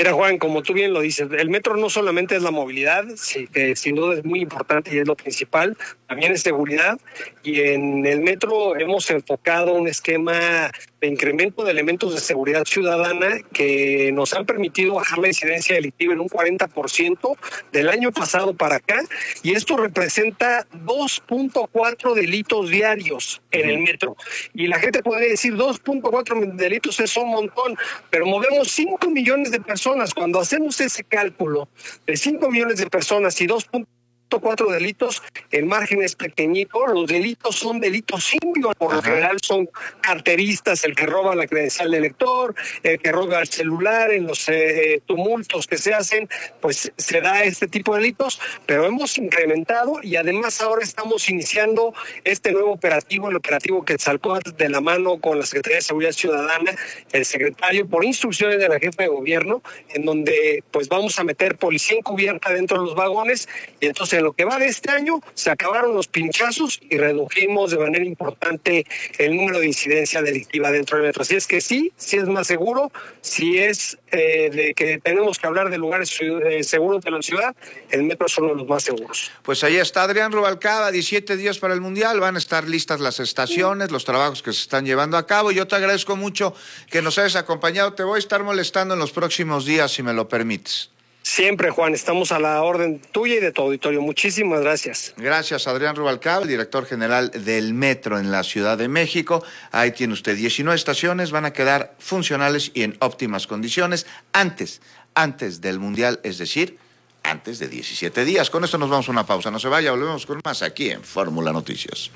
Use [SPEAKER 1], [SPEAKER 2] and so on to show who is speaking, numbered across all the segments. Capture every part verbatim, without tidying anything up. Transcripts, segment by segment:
[SPEAKER 1] Mira, Juan, como tú bien lo dices, el metro no solamente es la movilidad, sí, que sin duda es muy importante y es lo principal, también es seguridad, y en el metro hemos enfocado un esquema de incremento de elementos de seguridad ciudadana que nos han permitido bajar la incidencia delictiva en un cuarenta por ciento del año pasado para acá, y esto representa dos punto cuatro delitos diarios en el metro. Y la gente podría decir dos punto cuatro delitos es un montón, pero movemos cinco millones de personas. Cuando hacemos ese cálculo de cinco millones de personas y dos punto cuatro delitos, el margen es pequeñito. Los delitos son delitos simples, por lo general son carteristas, el que roba la credencial del elector, el que roba el celular, en los eh, tumultos que se hacen, pues se da este tipo de delitos, pero hemos incrementado y además ahora estamos iniciando este nuevo operativo, el operativo que saltó de la mano con la Secretaría de Seguridad Ciudadana, el secretario, por instrucciones de la jefa de gobierno, en donde pues vamos a meter policía encubierta dentro de los vagones, y entonces en lo que va de este año se acabaron los pinchazos y redujimos de manera importante el número de incidencia delictiva dentro del metro. Así es que sí, sí es más seguro, sí es eh, de que tenemos que hablar de lugares eh, seguros de la ciudad, el metro es uno de los más seguros.
[SPEAKER 2] Pues ahí está Adrián Rubalcaba, diecisiete días para el Mundial, van a estar listas las estaciones, los trabajos que se están llevando a cabo. Yo te agradezco mucho que nos hayas acompañado, te voy a estar molestando en los próximos días, si me lo permites.
[SPEAKER 1] Siempre, Juan, estamos a la orden tuya y de tu auditorio. Muchísimas gracias.
[SPEAKER 2] Gracias, Adrián Rubalcaba, el director general del Metro en la Ciudad de México. Ahí tiene usted diecinueve estaciones, van a quedar funcionales y en óptimas condiciones antes, antes del Mundial, es decir, antes de diecisiete días. Con esto nos vamos a una pausa. No se vaya, volvemos con más aquí en Fórmula Noticias.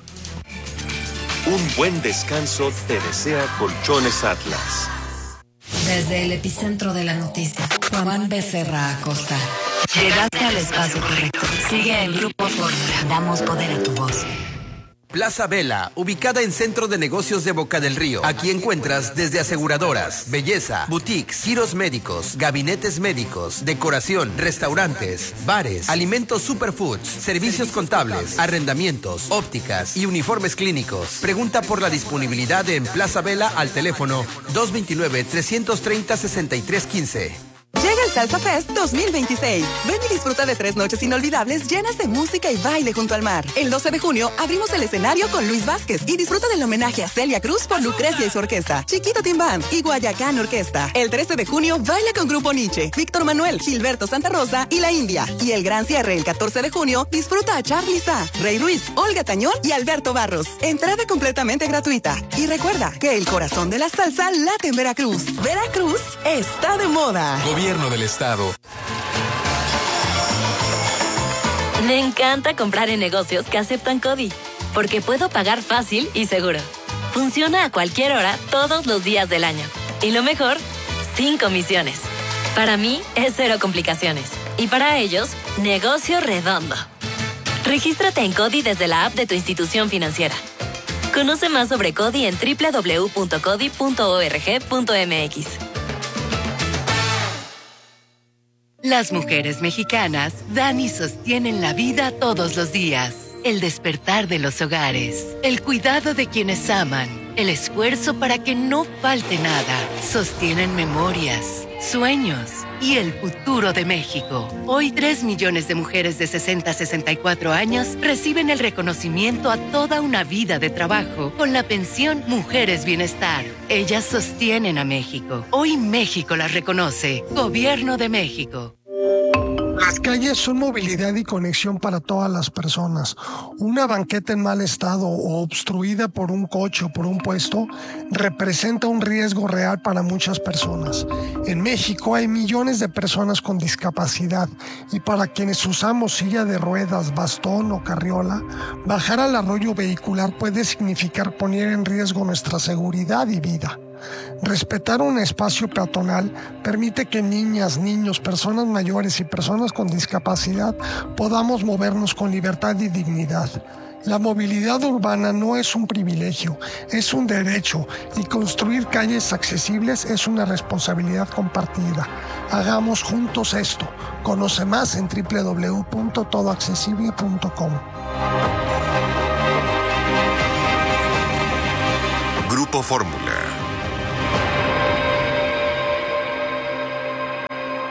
[SPEAKER 3] Un buen descanso te desea Colchones Atlas.
[SPEAKER 4] Desde el epicentro de la noticia, Juan Becerra Acosta. Llegaste al espacio correcto. Sigue el Grupo Fórmula. Damos poder a tu voz.
[SPEAKER 5] Plaza Vela, ubicada en Centro de Negocios de Boca del Río. Aquí encuentras desde aseguradoras, belleza, boutiques, giros médicos, gabinetes médicos, decoración, restaurantes, bares, alimentos superfoods, servicios contables, arrendamientos, ópticas y uniformes clínicos. Pregunta por la disponibilidad en Plaza Vela al teléfono dos dos nueve, tres tres cero, seis tres uno cinco.
[SPEAKER 6] Llega el Salsa Fest dos mil veintiséis. Ven y disfruta de tres noches inolvidables llenas de música y baile junto al mar. El doce de junio abrimos el escenario con Luis Vázquez y disfruta del homenaje a Celia Cruz por Lucrecia y su orquesta, Chiquito Team Band y Guayacán Orquesta. El trece de junio baila con Grupo Nietzsche, Víctor Manuel, Gilberto Santa Rosa y La India. Y el gran cierre el catorce de junio disfruta a Charly Sá, Rey Ruiz, Olga Tañón y Alberto Barros. Entrada completamente gratuita. Y recuerda que el corazón de la salsa late en Veracruz. Veracruz está de moda.
[SPEAKER 3] Gobierno del Estado.
[SPEAKER 7] Me encanta comprar en negocios que aceptan CODI, porque puedo pagar fácil y seguro. Funciona a cualquier hora, todos los días del año. Y lo mejor, sin comisiones. Para mí, es cero complicaciones. Y para ellos, negocio redondo. Regístrate en CODI desde la app de tu institución financiera. Conoce más sobre CODI en doble u doble u doble u punto codi punto org punto m x.
[SPEAKER 8] Las mujeres mexicanas dan y sostienen la vida todos los días. El despertar de los hogares, el cuidado de quienes aman, el esfuerzo para que no falte nada. Sostienen memorias, sueños y el futuro de México. Hoy tres millones de mujeres de sesenta a sesenta y cuatro años reciben el reconocimiento a toda una vida de trabajo con la pensión Mujeres Bienestar. Ellas sostienen a México. Hoy México las reconoce. Gobierno de México.
[SPEAKER 9] Las calles son movilidad y conexión para todas las personas. Una banqueta en mal estado o obstruida por un coche o por un puesto representa un riesgo real para muchas personas. En México hay millones de personas con discapacidad y para quienes usamos silla de ruedas, bastón o carriola, bajar al arroyo vehicular puede significar poner en riesgo nuestra seguridad y vida. Respetar un espacio peatonal permite que niñas, niños, personas mayores y personas con discapacidad podamos movernos con libertad y dignidad. La movilidad urbana no es un privilegio, es un derecho y construir calles accesibles es una responsabilidad compartida. Hagamos juntos esto. Conoce más en doble u doble u doble u punto todo accesible punto com.
[SPEAKER 3] Grupo Fórmula.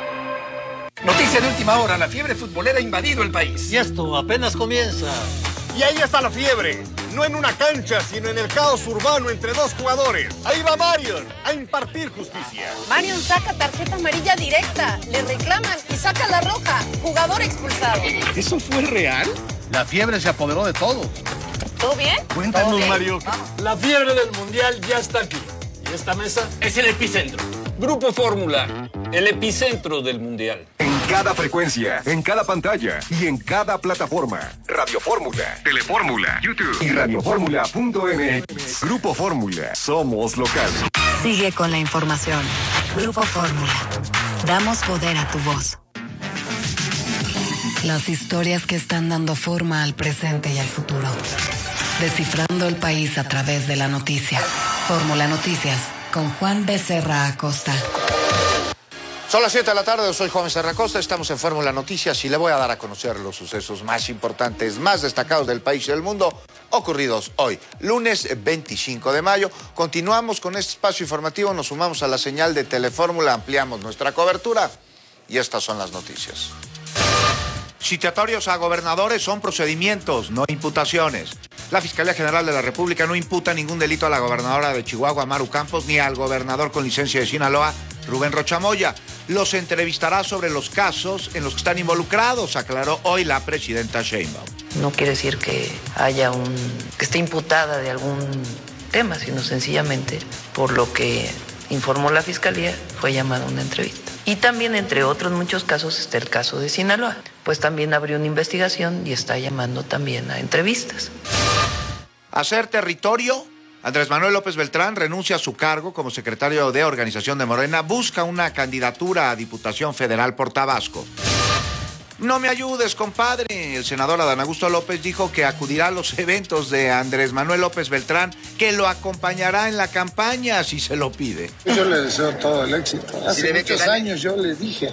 [SPEAKER 10] Noticia de última hora, la fiebre futbolera ha invadido el país.
[SPEAKER 11] Y esto apenas comienza.
[SPEAKER 12] Y ahí está la fiebre, no en una cancha, sino en el caos urbano entre dos jugadores. Ahí va Marion a impartir justicia.
[SPEAKER 13] Marion saca tarjeta amarilla directa, le reclaman y saca la roja. Jugador expulsado.
[SPEAKER 12] ¿Eso fue real?
[SPEAKER 11] La fiebre se apoderó de todo.
[SPEAKER 13] ¿Todo bien?
[SPEAKER 12] Cuéntanos,
[SPEAKER 13] ¿Todo bien?
[SPEAKER 12] Mario.
[SPEAKER 10] La fiebre del mundial ya está aquí. Y esta mesa es el epicentro. Grupo Fórmula, el epicentro del mundial.
[SPEAKER 3] En cada frecuencia, en cada pantalla y en cada plataforma. Radio Fórmula, Telefórmula, YouTube y radioformula punto m x. Grupo Fórmula, somos local.
[SPEAKER 4] Sigue con la información. Grupo Fórmula. Damos poder a tu voz. Las historias que están dando forma al presente y al futuro. Descifrando el país a través de la noticia. Fórmula Noticias, con Juan Becerra Acosta.
[SPEAKER 2] Son las siete de la tarde, yo soy Juan Becerra Acosta, estamos en Fórmula Noticias y le voy a dar a conocer los sucesos más importantes, más destacados del país y del mundo, ocurridos hoy, lunes veinticinco de mayo. Continuamos con este espacio informativo, nos sumamos a la señal de Telefórmula, ampliamos nuestra cobertura y estas son las noticias. Citatorios a gobernadores son procedimientos, no imputaciones. La Fiscalía General de la República no imputa ningún delito a la gobernadora de Chihuahua, Maru Campos, ni al gobernador con licencia de Sinaloa, Rubén Rocha Moya. Los entrevistará sobre los casos en los que están involucrados, aclaró hoy la presidenta Sheinbaum.
[SPEAKER 14] No quiere decir que haya un que esté imputada de algún tema, sino sencillamente por lo que informó la Fiscalía fue llamada a una entrevista. Y también, entre otros muchos casos, está el caso de Sinaloa. Pues también abrió una investigación y está llamando también a entrevistas.
[SPEAKER 2] Hacer territorio. Andrés Manuel López Beltrán renuncia a su cargo como secretario de Organización de Morena, busca una candidatura a Diputación Federal por Tabasco. No me ayudes, compadre. El senador Adán Augusto López dijo que acudirá a los eventos de Andrés Manuel López Beltrán, que lo acompañará en la campaña si se lo pide.
[SPEAKER 15] Yo le deseo todo el éxito. Hace muchos años yo le dije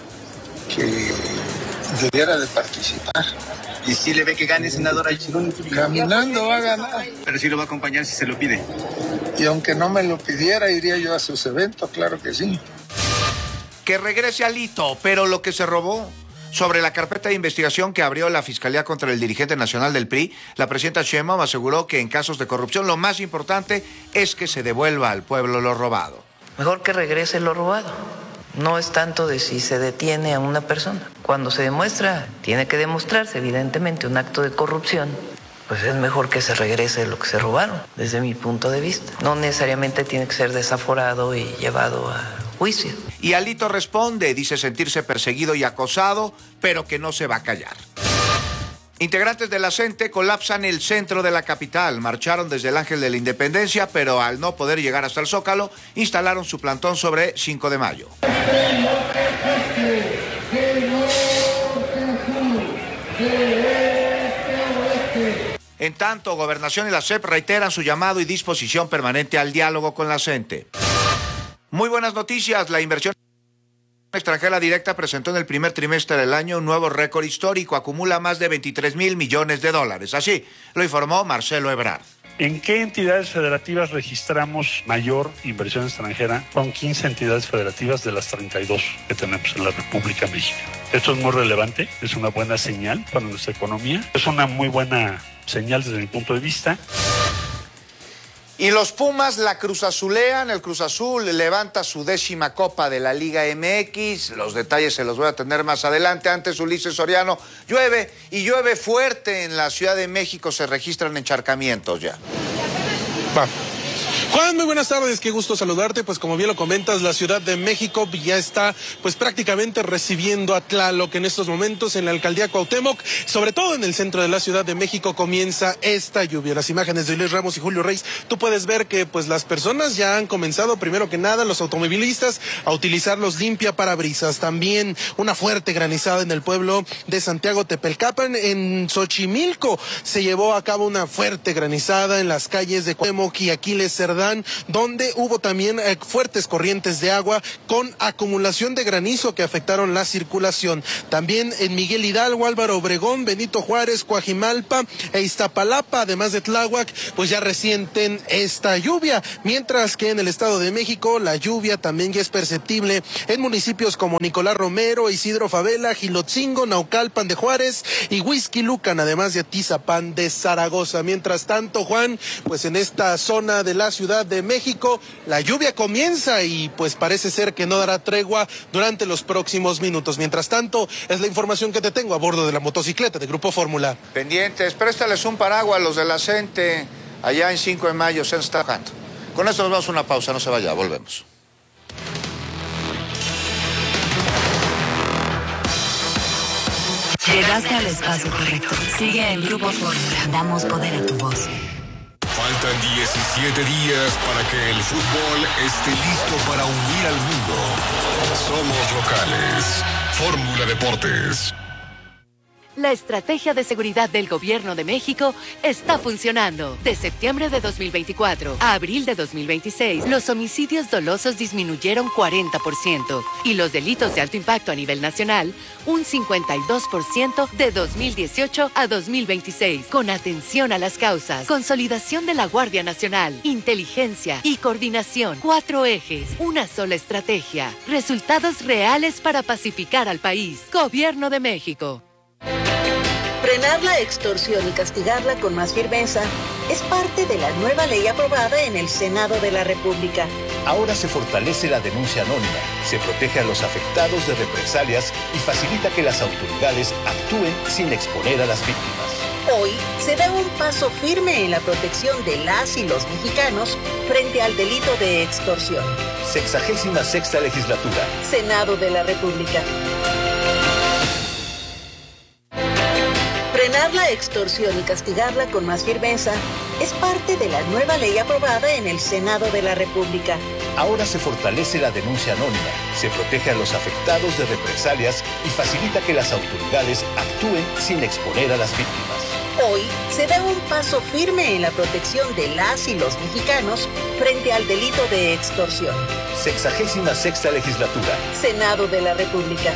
[SPEAKER 15] que debiera de participar.
[SPEAKER 16] ¿Y si le ve que gane, senador?
[SPEAKER 15] Caminando va a ganar.
[SPEAKER 16] Pero sí lo va a acompañar si se lo pide.
[SPEAKER 15] Y aunque no me lo pidiera, iría yo a sus eventos, claro que sí.
[SPEAKER 2] Que regrese Alito, pero lo que se robó. Sobre la carpeta de investigación que abrió la Fiscalía contra el dirigente nacional del P R I, la presidenta Sheinbaum aseguró que en casos de corrupción lo más importante es que se devuelva al pueblo lo robado.
[SPEAKER 14] Mejor que regrese lo robado. No es tanto de si se detiene a una persona. Cuando se demuestra, tiene que demostrarse evidentemente un acto de corrupción, pues es mejor que se regrese lo que se robaron, desde mi punto de vista. No necesariamente tiene que ser desaforado y llevado a juicio.
[SPEAKER 2] Y Alito responde, dice sentirse perseguido y acosado, pero que no se va a callar. Integrantes de la CENTE colapsan el centro de la capital, marcharon desde el Ángel de la Independencia, pero al no poder llegar hasta el Zócalo, instalaron su plantón sobre cinco de mayo. En tanto, Gobernación y la S E P reiteran su llamado y disposición permanente al diálogo con la CENTE. Muy buenas noticias, la inversión extranjera directa presentó en el primer trimestre del año un nuevo récord histórico, acumula más de veintitrés mil millones de dólares. Así lo informó Marcelo Ebrard.
[SPEAKER 17] ¿En qué entidades federativas registramos mayor inversión extranjera? Son quince entidades federativas de las treinta y dos que tenemos en la República Mexicana. Esto es muy relevante, es una buena señal para nuestra economía, es una muy buena señal desde mi punto de vista.
[SPEAKER 2] Y los Pumas la cruzazulean, el Cruz Azul levanta su décima Copa de la Liga M X, los detalles se los voy a tener más adelante. Antes Ulises Soriano, llueve y llueve fuerte en la Ciudad de México, se registran encharcamientos ya.
[SPEAKER 18] Va. Juan, muy buenas tardes, qué gusto saludarte. Pues como bien lo comentas, la Ciudad de México ya está pues prácticamente recibiendo a Tlaloc en estos momentos en la alcaldía Cuauhtémoc, sobre todo en el centro de la Ciudad de México comienza esta lluvia. Las imágenes de Luis Ramos y Julio Reyes, tú puedes ver que pues las personas ya han comenzado, primero que nada, los automovilistas a utilizar los limpia-parabrisas. También una fuerte granizada en el pueblo de Santiago Tepelcapan. En Xochimilco se llevó a cabo una fuerte granizada en las calles de Cuauhtémoc y Aquiles Cerdán. Cerdán, donde hubo también eh, fuertes corrientes de agua con acumulación de granizo que afectaron la circulación. También en Miguel Hidalgo, Álvaro Obregón, Benito Juárez, Coajimalpa e Iztapalapa, además de Tláhuac, pues ya resienten esta lluvia, mientras que en el Estado de México la lluvia también ya es perceptible en municipios como Nicolás Romero, Isidro Favela, Gilotzingo, Naucalpan de Juárez y Huixquilucan, además de Atizapán de Zaragoza. Mientras tanto, Juan, pues en esta zona de la Ciudad de México la lluvia comienza y pues parece ser que no dará tregua durante los próximos minutos. Mientras tanto, es la información que te tengo a bordo de la motocicleta de Grupo Fórmula.
[SPEAKER 2] Pendientes, préstales un paraguas a los de la CENTE, allá en cinco de mayo se está bajando. Con esto nos vamos a una pausa, no se vaya, volvemos.
[SPEAKER 4] Llegaste al espacio correcto. Sigue en Grupo Fórmula. Damos poder a tu voz.
[SPEAKER 3] Faltan diecisiete días para que el fútbol esté listo para unir al mundo. Somos locales. Fórmula Deportes.
[SPEAKER 8] La estrategia de seguridad del Gobierno de México está funcionando. De septiembre de dos mil veinticuatro a abril de dos mil veintiséis, los homicidios dolosos disminuyeron cuarenta por ciento y los delitos de alto impacto a nivel nacional un cincuenta y dos por ciento de dos mil dieciocho a dos mil veintiséis. Con atención a las causas, consolidación de la Guardia Nacional, inteligencia y coordinación. Cuatro ejes, una sola estrategia. Resultados reales para pacificar al país. Gobierno de México.
[SPEAKER 19] Frenar la extorsión y castigarla con más firmeza es parte de la nueva ley aprobada en el Senado de la República.
[SPEAKER 20] Ahora se fortalece la denuncia anónima, se protege a los afectados de represalias y facilita que las autoridades actúen sin exponer a las víctimas.
[SPEAKER 19] Hoy se da un paso firme en la protección de las y los mexicanos frente al delito de extorsión.
[SPEAKER 20] Sexagésima sexta legislatura.
[SPEAKER 19] Senado de la República. Frenar la extorsión y castigarla con más firmeza es parte de la nueva ley aprobada en el Senado de la República.
[SPEAKER 20] Ahora se fortalece la denuncia anónima, se protege a los afectados de represalias y facilita que las autoridades actúen sin exponer a las víctimas.
[SPEAKER 19] Hoy se da un paso firme en la protección de las y los mexicanos frente al delito de extorsión.
[SPEAKER 20] Sexagésima sexta legislatura.
[SPEAKER 19] Senado de la República.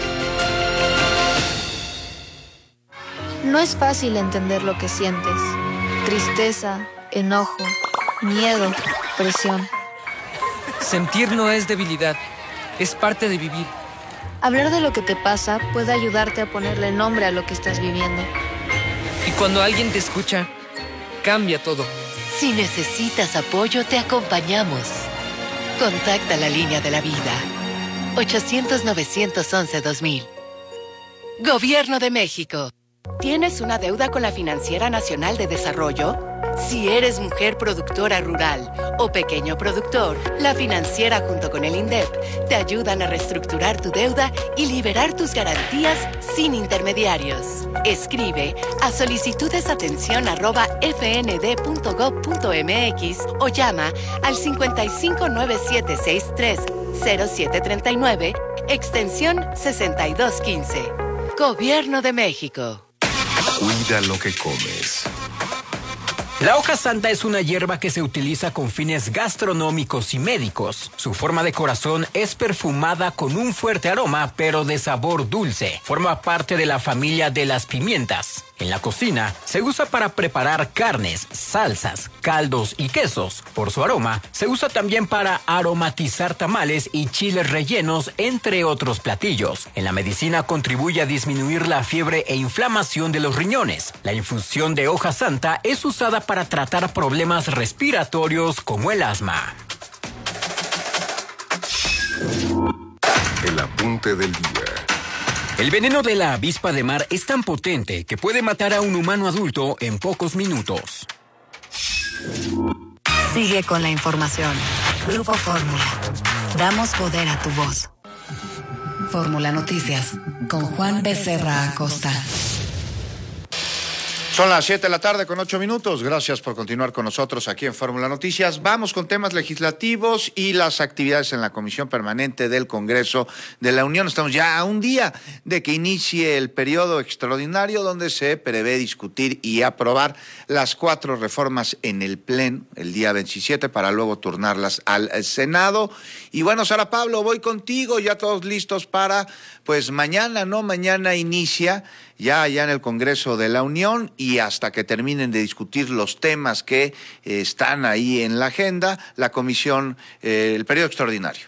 [SPEAKER 21] No es fácil entender lo que sientes. Tristeza, enojo, miedo, presión.
[SPEAKER 22] Sentir no es debilidad, es parte de vivir.
[SPEAKER 21] Hablar de lo que te pasa puede ayudarte a ponerle nombre a lo que estás viviendo.
[SPEAKER 22] Y cuando alguien te escucha, cambia todo.
[SPEAKER 8] Si necesitas apoyo, te acompañamos. Contacta la línea de la vida. ochocientos, novecientos once, dos mil. Gobierno de México. ¿Tienes una deuda con la Financiera Nacional de Desarrollo? Si eres mujer productora rural o pequeño productor, la financiera junto con el INDEP te ayudan a reestructurar tu deuda y liberar tus garantías sin intermediarios. Escribe a solicitudesatención arroba fnd.gov.mx o llama al cincuenta y cinco, nueve siete seis tres, cero siete tres nueve, extensión sesenta y dos quince. Gobierno de México.
[SPEAKER 3] Cuida lo que comes.
[SPEAKER 5] La hoja santa es una hierba que se utiliza con fines gastronómicos y médicos. Su forma de corazón es perfumada con un fuerte aroma, pero de sabor dulce. Forma parte de la familia de las pimientas. En la cocina se usa para preparar carnes, salsas, caldos y quesos. Por su aroma, se usa también para aromatizar tamales y chiles rellenos, entre otros platillos. En la medicina contribuye a disminuir la fiebre e inflamación de los riñones. La infusión de hoja santa es usada para tratar problemas respiratorios como el asma.
[SPEAKER 3] El apunte del día.
[SPEAKER 5] El veneno de la avispa de mar es tan potente que puede matar a un humano adulto en pocos minutos.
[SPEAKER 4] Sigue con la información. Grupo Fórmula. Damos poder a tu voz. Fórmula Noticias con Juan Becerra Acosta.
[SPEAKER 2] Son las siete de la tarde con ocho minutos. Gracias por continuar con nosotros aquí en Fórmula Noticias. Vamos con temas legislativos y las actividades en la Comisión Permanente del Congreso de la Unión. Estamos ya a un día de que inicie el periodo extraordinario donde se prevé discutir y aprobar las cuatro reformas en el Pleno el día veintisiete para luego turnarlas al Senado. Y bueno, Sara Pablo, voy contigo, ya todos listos para, pues mañana, ¿no? Mañana inicia ya allá en el Congreso de la Unión y hasta que terminen de discutir los temas que eh, están ahí en la agenda, la comisión, eh, el periodo extraordinario.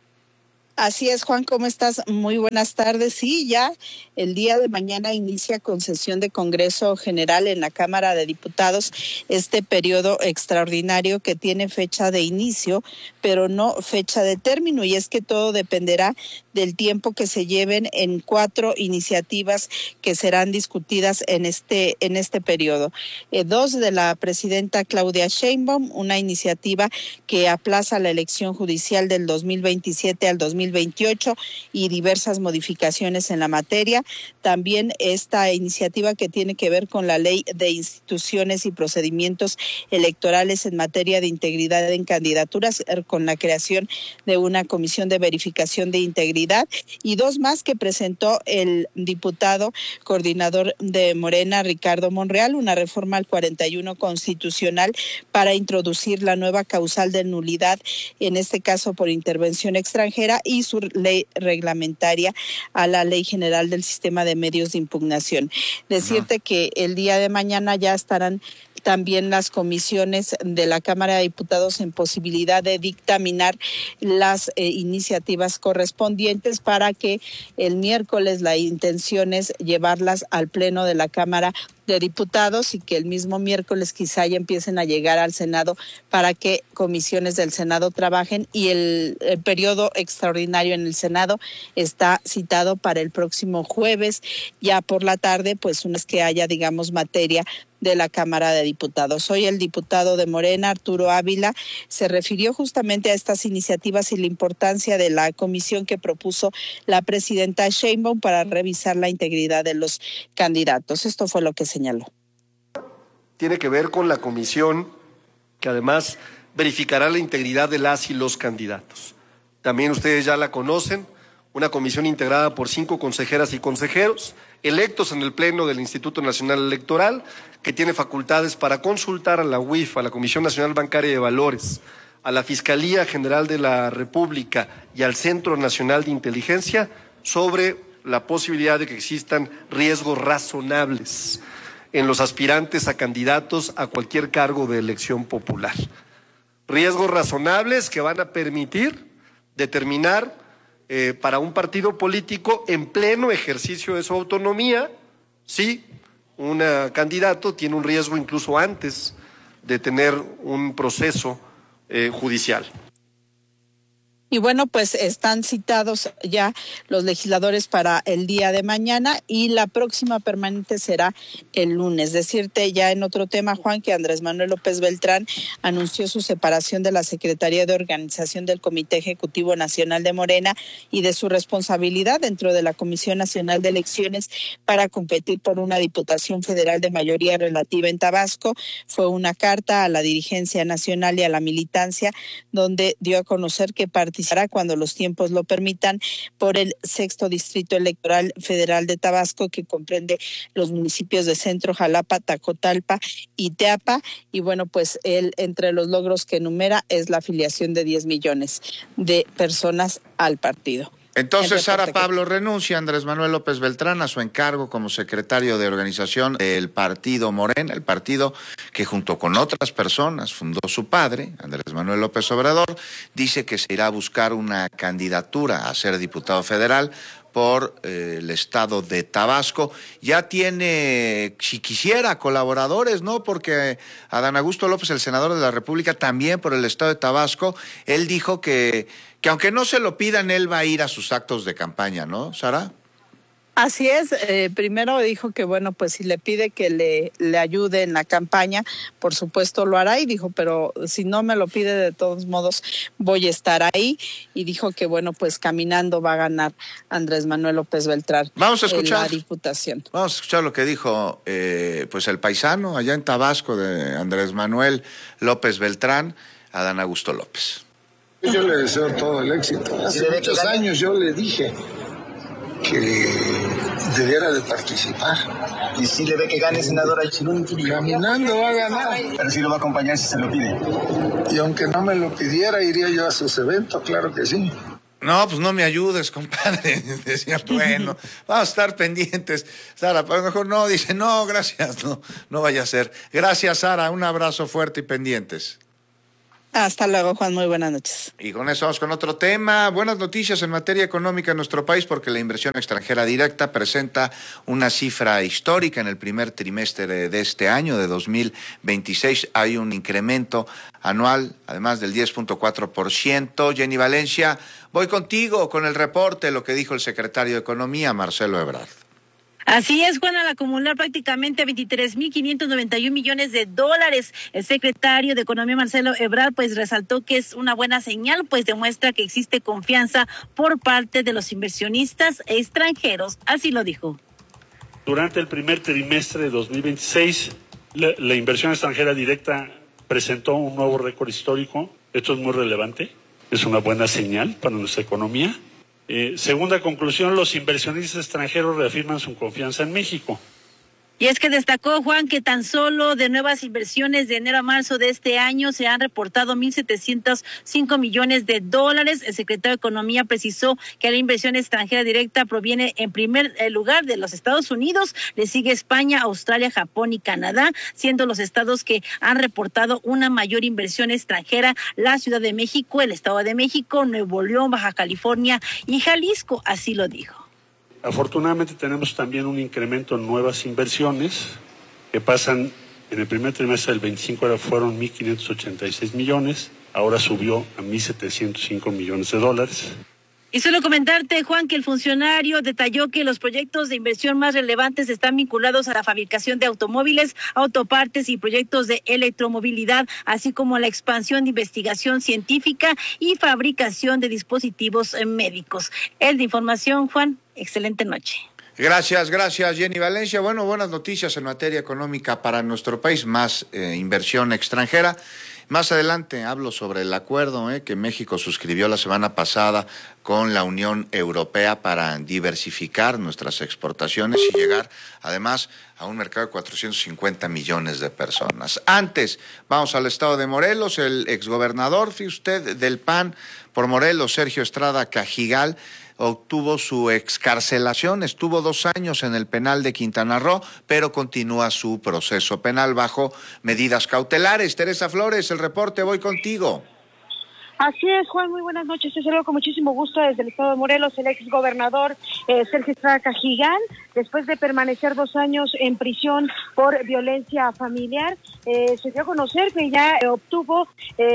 [SPEAKER 1] Así es, Juan, ¿cómo estás? Muy buenas tardes. Sí, ya el día de mañana inicia con sesión de Congreso General en la Cámara de Diputados este periodo extraordinario que tiene fecha de inicio, pero no fecha de término, y es que todo dependerá del tiempo que se lleven en cuatro iniciativas que serán discutidas en este en este periodo. Eh, dos de la presidenta Claudia Sheinbaum, una iniciativa que aplaza la elección judicial del dos mil veintisiete al dos mil veintiocho y diversas modificaciones en la materia. También esta iniciativa que tiene que ver con la ley de instituciones y procedimientos electorales en materia de integridad en candidaturas, con la creación de una comisión de verificación de integridad, y dos más que presentó el diputado coordinador de Morena, Ricardo Monreal, una reforma al cuarenta y uno constitucional para introducir la nueva causal de nulidad, en este caso por intervención extranjera, y su ley reglamentaria a la Ley General del Sistema de Medios de Impugnación. Decirte no. que el día de mañana ya estarán también las comisiones de la Cámara de Diputados en posibilidad de dictaminar las eh, iniciativas correspondientes para que el miércoles la intención es llevarlas al Pleno de la Cámara de Diputados y que el mismo miércoles quizá ya empiecen a llegar al Senado para que comisiones del Senado trabajen, y el, el periodo extraordinario en el Senado está citado para el próximo jueves, ya por la tarde, pues una vez que haya, digamos, materia de la Cámara de Diputados. Hoy el diputado de Morena, Arturo Ávila, se refirió justamente a estas iniciativas y la importancia de la comisión que propuso la presidenta Sheinbaum para revisar la integridad de los candidatos. Esto fue lo que señaló.
[SPEAKER 6] Tiene que ver con la comisión que además verificará la integridad de las y los candidatos. También ustedes ya la conocen, una comisión integrada por cinco consejeras y consejeros electos en el Pleno del Instituto Nacional Electoral, que tiene facultades para consultar a la U I F, a la Comisión Nacional Bancaria de Valores, a la Fiscalía General de la República y al Centro Nacional de Inteligencia sobre la posibilidad de que existan riesgos razonables en los aspirantes a candidatos a cualquier cargo de elección popular. Riesgos razonables que van a permitir determinar eh, para un partido político en pleno ejercicio de su autonomía si un candidato tiene un riesgo incluso antes de tener un proceso eh, judicial.
[SPEAKER 1] Y bueno, pues están citados ya los legisladores para el día de mañana y la próxima permanente será el lunes. Decirte ya en otro tema, Juan, que Andrés Manuel López Beltrán anunció su separación de la Secretaría de Organización del Comité Ejecutivo Nacional de Morena y de su responsabilidad dentro de la Comisión Nacional de Elecciones para competir por una diputación federal de mayoría relativa en Tabasco. Fue una carta a la dirigencia nacional y a la militancia donde dio a conocer que participará cuando los tiempos lo permitan por el sexto distrito electoral federal de Tabasco, que comprende los municipios de Centro, Jalapa, Tacotalpa y Teapa. Y bueno, pues él, entre los logros que enumera, es la afiliación de diez millones de personas al partido.
[SPEAKER 2] Entonces, Sara Pablo, renuncia Andrés Manuel López Beltrán a su encargo como secretario de organización del partido Morena, el partido que junto con otras personas fundó su padre, Andrés Manuel López Obrador. Dice que se irá a buscar una candidatura a ser diputado federal por eh, el estado de Tabasco. Ya tiene, si quisiera, colaboradores, ¿no? Porque Adán Augusto López, el senador de la República, también por el estado de Tabasco, él dijo que, que aunque no se lo pidan, él va a ir a sus actos de campaña, ¿no, Sara?
[SPEAKER 1] Así es, eh, primero dijo que bueno, pues si le pide que le, le ayude en la campaña, por supuesto lo hará, y dijo, pero si no me lo pide, de todos modos voy a estar ahí, y dijo que bueno, pues caminando va a ganar Andrés Manuel López Beltrán.
[SPEAKER 2] Vamos a escuchar
[SPEAKER 1] la diputación.
[SPEAKER 2] Vamos a escuchar lo que dijo eh, pues el paisano allá en Tabasco de Andrés Manuel López Beltrán, Adán Augusto López.
[SPEAKER 15] Yo le deseo todo el éxito. Hace muchos años yo le dije que debiera de participar.
[SPEAKER 16] ¿Y si le ve que gane, senadora?
[SPEAKER 15] Caminando va a ganar.
[SPEAKER 16] Pero si lo va a acompañar si se lo pide.
[SPEAKER 15] Y aunque no me lo pidiera, iría yo a sus eventos, claro que sí.
[SPEAKER 2] No, pues no me ayudes, compadre. Decía, bueno, vamos a estar pendientes. Sara, a lo mejor no, dice, no, gracias, no, no vaya a ser. Gracias, Sara, un abrazo fuerte y pendientes.
[SPEAKER 1] Hasta luego, Juan, muy buenas noches.
[SPEAKER 2] Y con eso vamos con otro tema. Buenas noticias en materia económica en nuestro país, porque la inversión extranjera directa presenta una cifra histórica en el primer trimestre de este año, de dos mil veintiséis. Hay un incremento anual, además del diez punto cuatro por ciento. Jenny Valencia, voy contigo con el reporte, lo que dijo el secretario de Economía, Marcelo Ebrard.
[SPEAKER 7] Así es, Juan, al acumular prácticamente veintitrés mil quinientos noventa y un millones de dólares, el secretario de Economía, Marcelo Ebrard, pues resaltó que es una buena señal, pues demuestra que existe confianza por parte de los inversionistas extranjeros. Así lo dijo.
[SPEAKER 17] Durante el primer trimestre de dos mil veintiséis, la, la inversión extranjera directa presentó un nuevo récord histórico. Esto es muy relevante, es una buena señal para nuestra economía. Eh, segunda conclusión, los inversionistas extranjeros reafirman su confianza en México.
[SPEAKER 7] Y es que destacó, Juan, que tan solo de nuevas inversiones de enero a marzo de este año se han reportado mil setecientos cinco millones de dólares. El secretario de Economía precisó que la inversión extranjera directa proviene en primer lugar de los Estados Unidos, le sigue España, Australia, Japón y Canadá, siendo los estados que han reportado una mayor inversión extranjera la Ciudad de México, el Estado de México, Nuevo León, Baja California y Jalisco, así lo dijo.
[SPEAKER 17] Afortunadamente tenemos también un incremento en nuevas inversiones que pasan en el primer trimestre del veinticinco, ahora fueron mil quinientos ochenta y seis millones, ahora subió a mil setecientos cinco millones de dólares.
[SPEAKER 7] Y solo comentarte, Juan, que el funcionario detalló que los proyectos de inversión más relevantes están vinculados a la fabricación de automóviles, autopartes y proyectos de electromovilidad, así como la expansión de investigación científica y fabricación de dispositivos médicos. Es de información, Juan. Excelente noche.
[SPEAKER 2] Gracias, gracias, Jenny Valencia. Bueno, buenas noticias en materia económica para nuestro país, más eh, inversión extranjera. Más adelante hablo sobre el acuerdo eh, que México suscribió la semana pasada con la Unión Europea para diversificar nuestras exportaciones y llegar además a un mercado de cuatrocientos cincuenta millones de personas. Antes, vamos al estado de Morelos. El exgobernador, fíjese usted, del P A N por Morelos, Sergio Estrada Cajigal, obtuvo su excarcelación, estuvo dos años en el penal de Quintana Roo, pero continúa su proceso penal bajo medidas cautelares. Teresa Flores, el reporte, voy contigo.
[SPEAKER 9] Así es, Juan, muy buenas noches. Te saludo con muchísimo gusto desde el estado de Morelos. El ex gobernador eh, Sergio Estrada Cajigal, después de permanecer dos años en prisión por violencia familiar, eh, se dio a conocer que ya eh, obtuvo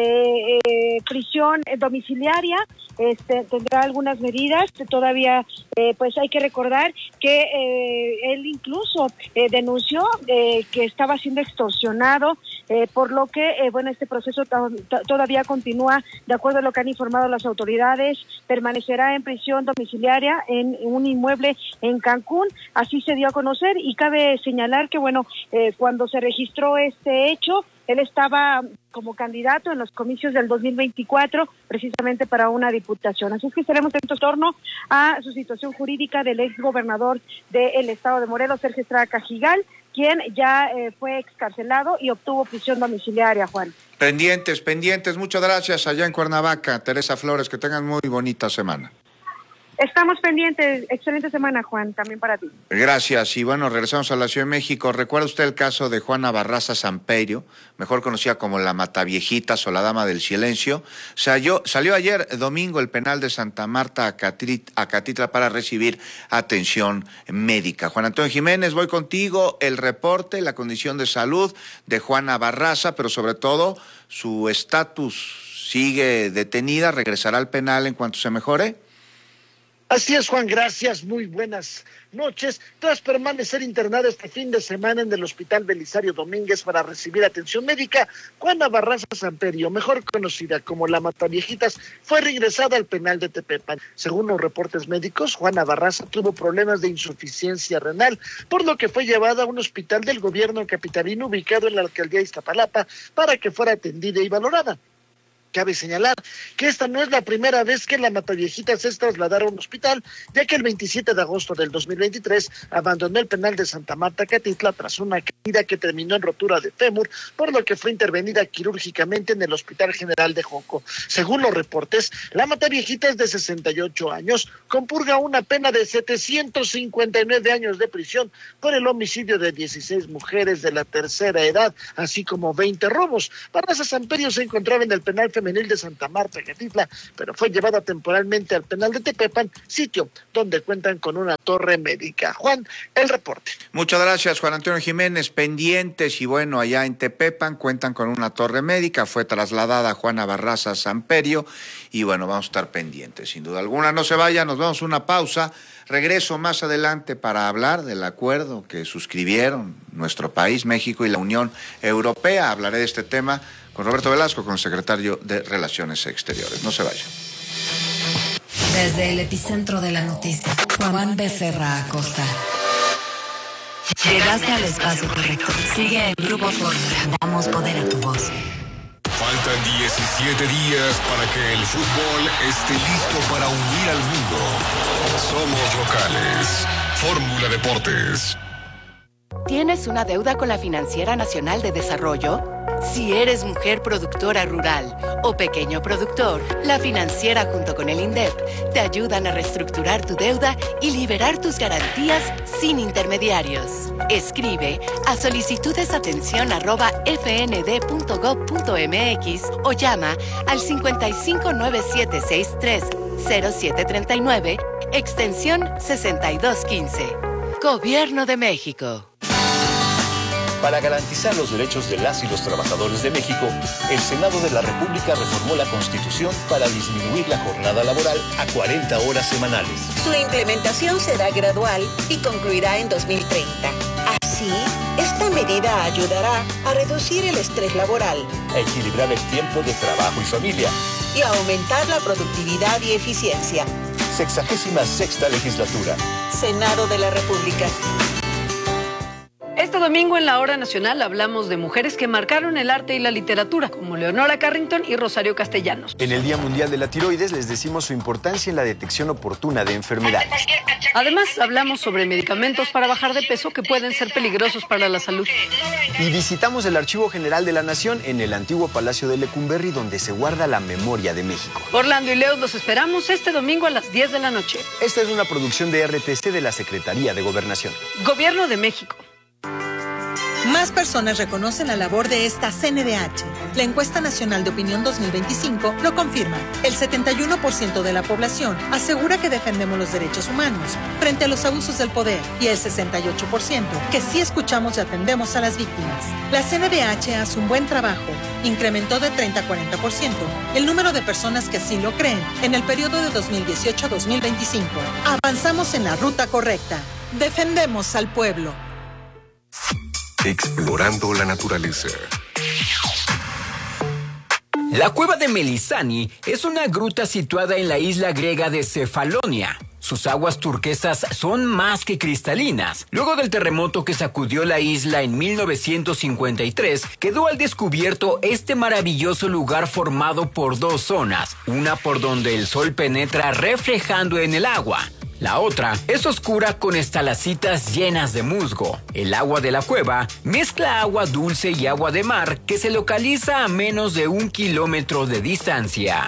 [SPEAKER 9] eh, eh, prisión domiciliaria. Este, tendrá algunas medidas, todavía eh, pues hay que recordar que eh, él incluso eh, denunció eh, que estaba siendo extorsionado, eh, por lo que eh, bueno, este proceso t- todavía continúa. De acuerdo a lo que han informado las autoridades, permanecerá en prisión domiciliaria en, en un inmueble en Cancún, así se dio a conocer, y cabe señalar que bueno, eh, cuando se registró este hecho, él estaba como candidato en los comicios del dos mil veinticuatro, precisamente para una diputación. Así es que estaremos en torno a su situación jurídica del ex gobernador del estado de Morelos, Sergio Estrada Cajigal, quien ya eh, fue excarcelado y obtuvo prisión domiciliaria, Juan.
[SPEAKER 2] Pendientes, pendientes. Muchas gracias allá en Cuernavaca. Teresa Flores, que tengan muy bonita semana.
[SPEAKER 9] Estamos pendientes. Excelente semana, Juan, también para ti.
[SPEAKER 2] Gracias. Y bueno, regresamos a la Ciudad de México. ¿Recuerda usted el caso de Juana Barraza Samperio, mejor conocida como la Mataviejitas o la Dama del Silencio? Salió, salió ayer domingo el penal de Santa Marta, Acatitla, para recibir atención médica. Juan Antonio Jiménez, voy contigo. El reporte, la condición de salud de Juana Barraza, pero sobre todo su estatus. ¿Sigue detenida? ¿Regresará al penal en cuanto se mejore?
[SPEAKER 11] Así es, Juan, gracias, muy buenas noches. Tras permanecer internada este fin de semana en el Hospital Belisario Domínguez para recibir atención médica, Juana Barraza Samperio, mejor conocida como la Mataviejitas, fue regresada al penal de Tepepan. Según los reportes médicos, Juana Barraza tuvo problemas de insuficiencia renal, por lo que fue llevada a un hospital del gobierno capitalino ubicado en la alcaldía de Iztapalapa para que fuera atendida y valorada. Cabe señalar que esta no es la primera vez que la Mataviejitas es trasladada a un hospital, ya que el veintisiete de agosto del dos mil veintitrés abandonó el penal de Santa Marta, Catitla, tras una caída que terminó en rotura de fémur, por lo que fue intervenida quirúrgicamente en el Hospital General de Joco. Según los reportes, la Mataviejitas, de sesenta y ocho años, compurga una pena de setecientos cincuenta y nueve años de prisión por el homicidio de dieciséis mujeres de la tercera edad, así como veinte robos. Barraza Samperio se encontraba en el penal femenil de Santa Marta, Catitla, pero fue llevada temporalmente al penal de Tepepan, sitio donde cuentan con una torre médica. Juan, el reporte.
[SPEAKER 2] Muchas gracias, Juan Antonio Jiménez. Pendientes, y bueno, allá en Tepepan cuentan con una torre médica, fue trasladada a Juana Barraza Samperio, y bueno, vamos a estar pendientes, sin duda alguna. No se vayan, nos vamos a una pausa. Regreso más adelante para hablar del acuerdo que suscribieron nuestro país, México, y la Unión Europea. Hablaré de este tema con Roberto Velasco, con el secretario de Relaciones Exteriores. No se vayan.
[SPEAKER 4] Desde el epicentro de la noticia, Juan Becerra Acosta. Llegaste al espacio correcto. Sigue en Grupo Fórmula. Damos poder a tu voz.
[SPEAKER 3] Faltan diecisiete días para que el fútbol esté listo para unir al mundo. Somos locales. Fórmula Deportes.
[SPEAKER 8] ¿Tienes una deuda con la Financiera Nacional de Desarrollo? Si eres mujer productora rural o pequeño productor, la Financiera junto con el INDEP te ayudan a reestructurar tu deuda y liberar tus garantías sin intermediarios. Escribe a solicitudesatención arroba fnd.gov.mx o llama al cincuenta y cinco nueve siete sesenta y tres cero siete treinta y nueve, extensión sesenta y dos quince. Gobierno de México.
[SPEAKER 20] Para garantizar los derechos de las y los trabajadores de México, el Senado de la República reformó la Constitución para disminuir la jornada laboral a cuarenta horas semanales.
[SPEAKER 19] Su implementación será gradual y concluirá en dos mil treinta. Así, esta medida ayudará a reducir el estrés laboral,
[SPEAKER 20] a equilibrar el tiempo de trabajo y familia
[SPEAKER 19] y a aumentar la productividad y eficiencia.
[SPEAKER 20] Sexagésima sexta legislatura.
[SPEAKER 19] Senado de la República.
[SPEAKER 13] Este domingo en la Hora Nacional hablamos de mujeres que marcaron el arte y la literatura, como Leonora Carrington y Rosario Castellanos.
[SPEAKER 23] En el Día Mundial de la Tiroides les decimos su importancia en la detección oportuna de enfermedades.
[SPEAKER 13] Además, hablamos sobre medicamentos para bajar de peso que pueden ser peligrosos para la salud.
[SPEAKER 23] Y visitamos el Archivo General de la Nación en el antiguo Palacio de Lecumberri, donde se guarda la memoria de México.
[SPEAKER 13] Orlando y Leo los esperamos este domingo a las diez de la noche.
[SPEAKER 23] Esta es una producción de R T C de la Secretaría de Gobernación.
[SPEAKER 13] Gobierno de México.
[SPEAKER 24] Más personas reconocen la labor de esta C N D H. La Encuesta Nacional de Opinión dos mil veinticinco lo confirma. El setenta y uno por ciento de la población asegura que defendemos los derechos humanos frente a los abusos del poder y el sesenta y ocho por ciento que sí escuchamos y atendemos a las víctimas. La C N D H hace un buen trabajo. Incrementó de treinta a cuarenta por ciento el número de personas que así lo creen en el periodo de dos mil dieciocho a dos mil veinticinco. Avanzamos en la ruta correcta. Defendemos al pueblo.
[SPEAKER 3] Explorando la naturaleza.
[SPEAKER 25] La cueva de Melisani es una gruta situada en la isla griega de Cefalonia. Sus aguas turquesas son más que cristalinas. Luego del terremoto que sacudió la isla en mil novecientos cincuenta y tres, quedó al descubierto este maravilloso lugar formado por dos zonas. Una por donde el sol penetra reflejando en el agua. La otra es oscura con estalacitas llenas de musgo. El agua de la cueva mezcla agua dulce y agua de mar que se localiza a menos de un kilómetro de distancia.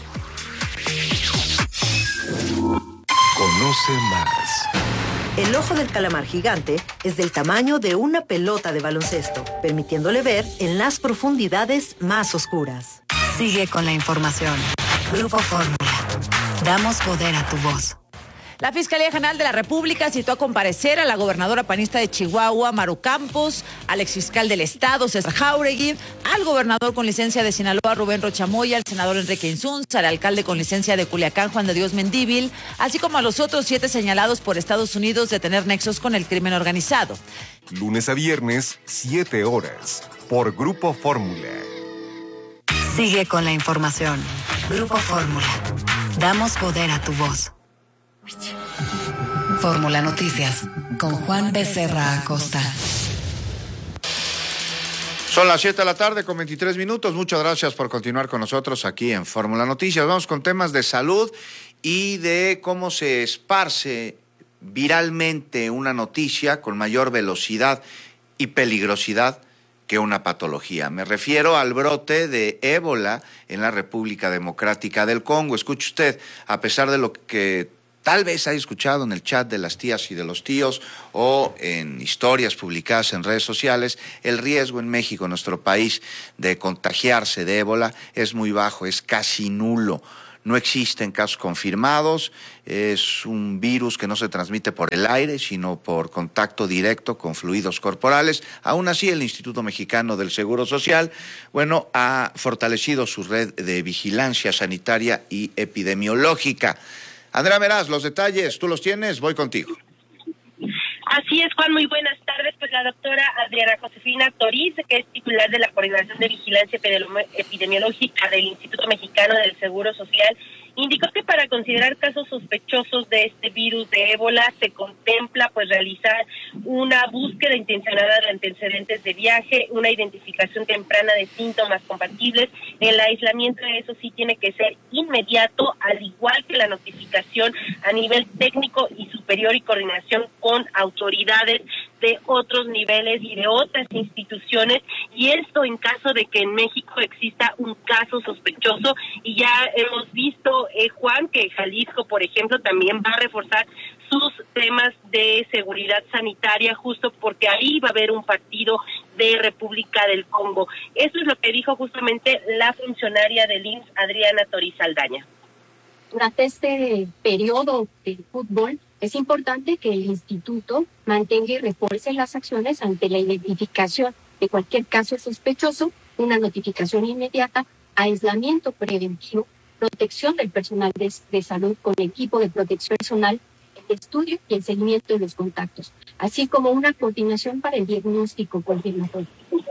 [SPEAKER 3] Conoce más.
[SPEAKER 26] El ojo del calamar gigante es del tamaño de una pelota de baloncesto, permitiéndole ver en las profundidades más oscuras.
[SPEAKER 4] Sigue con la información. Grupo Fórmula. Damos poder a tu voz.
[SPEAKER 10] La Fiscalía General de la República citó a comparecer a la gobernadora panista de Chihuahua, Maru Campos, al exfiscal del Estado, César Jauregui, al gobernador con licencia de Sinaloa, Rubén Rochamoya, al senador Enrique Insunza, al alcalde con licencia de Culiacán, Juan de Dios Mendívil, así como a los otros siete señalados por Estados Unidos de tener nexos con el crimen organizado.
[SPEAKER 3] Lunes a viernes, siete horas, por Grupo Fórmula.
[SPEAKER 4] Sigue con la información. Grupo Fórmula. Damos poder a tu voz. Fórmula Noticias, con Juan Becerra Acosta.
[SPEAKER 2] Son las siete de la tarde con veintitrés minutos. Muchas gracias por continuar con nosotros aquí en Fórmula Noticias. Vamos con temas de salud y de cómo se esparce viralmente una noticia con mayor velocidad y peligrosidad que una patología. Me refiero al brote de ébola en la República Democrática del Congo. Escuche usted, a pesar de lo que tal vez haya escuchado en el chat de las tías y de los tíos o en historias publicadas en redes sociales, el riesgo en México, nuestro país, de contagiarse de ébola es muy bajo, es casi nulo. No existen casos confirmados, es un virus que no se transmite por el aire, sino por contacto directo con fluidos corporales. Aún así, el Instituto Mexicano del Seguro Social, bueno, ha fortalecido su red de vigilancia sanitaria y epidemiológica. Andrea Meraz, los detalles, ¿tú los tienes? Voy contigo.
[SPEAKER 12] Así es, Juan, muy buenas tardes. Pues la doctora Adriana Josefina Toriz, que es titular de la Coordinación de Vigilancia Epidemiológica del Instituto Mexicano del Seguro Social, indicó que para considerar casos sospechosos de este virus de ébola se contempla pues realizar una búsqueda intencionada de antecedentes de viaje, una identificación temprana de síntomas compatibles. El aislamiento de eso sí tiene que ser inmediato, al igual que la notificación a nivel técnico y superior y coordinación con autoridades de otros niveles y de otras instituciones, y esto en caso de que en México exista un caso sospechoso. Y ya hemos visto, eh, Juan, que Jalisco, por ejemplo, también va a reforzar sus temas de seguridad sanitaria, justo porque ahí va a haber un partido de República del Congo. Eso es lo que dijo justamente la funcionaria del I M S S, Adriana Toriz Saldaña.
[SPEAKER 14] Durante este periodo de fútbol, es importante que el instituto mantenga y refuerce las acciones ante la identificación de cualquier caso sospechoso, una notificación inmediata, aislamiento preventivo, protección del personal de, de salud con equipo de protección personal, el estudio y el seguimiento de los contactos, así como una coordinación para el diagnóstico confirmatorio.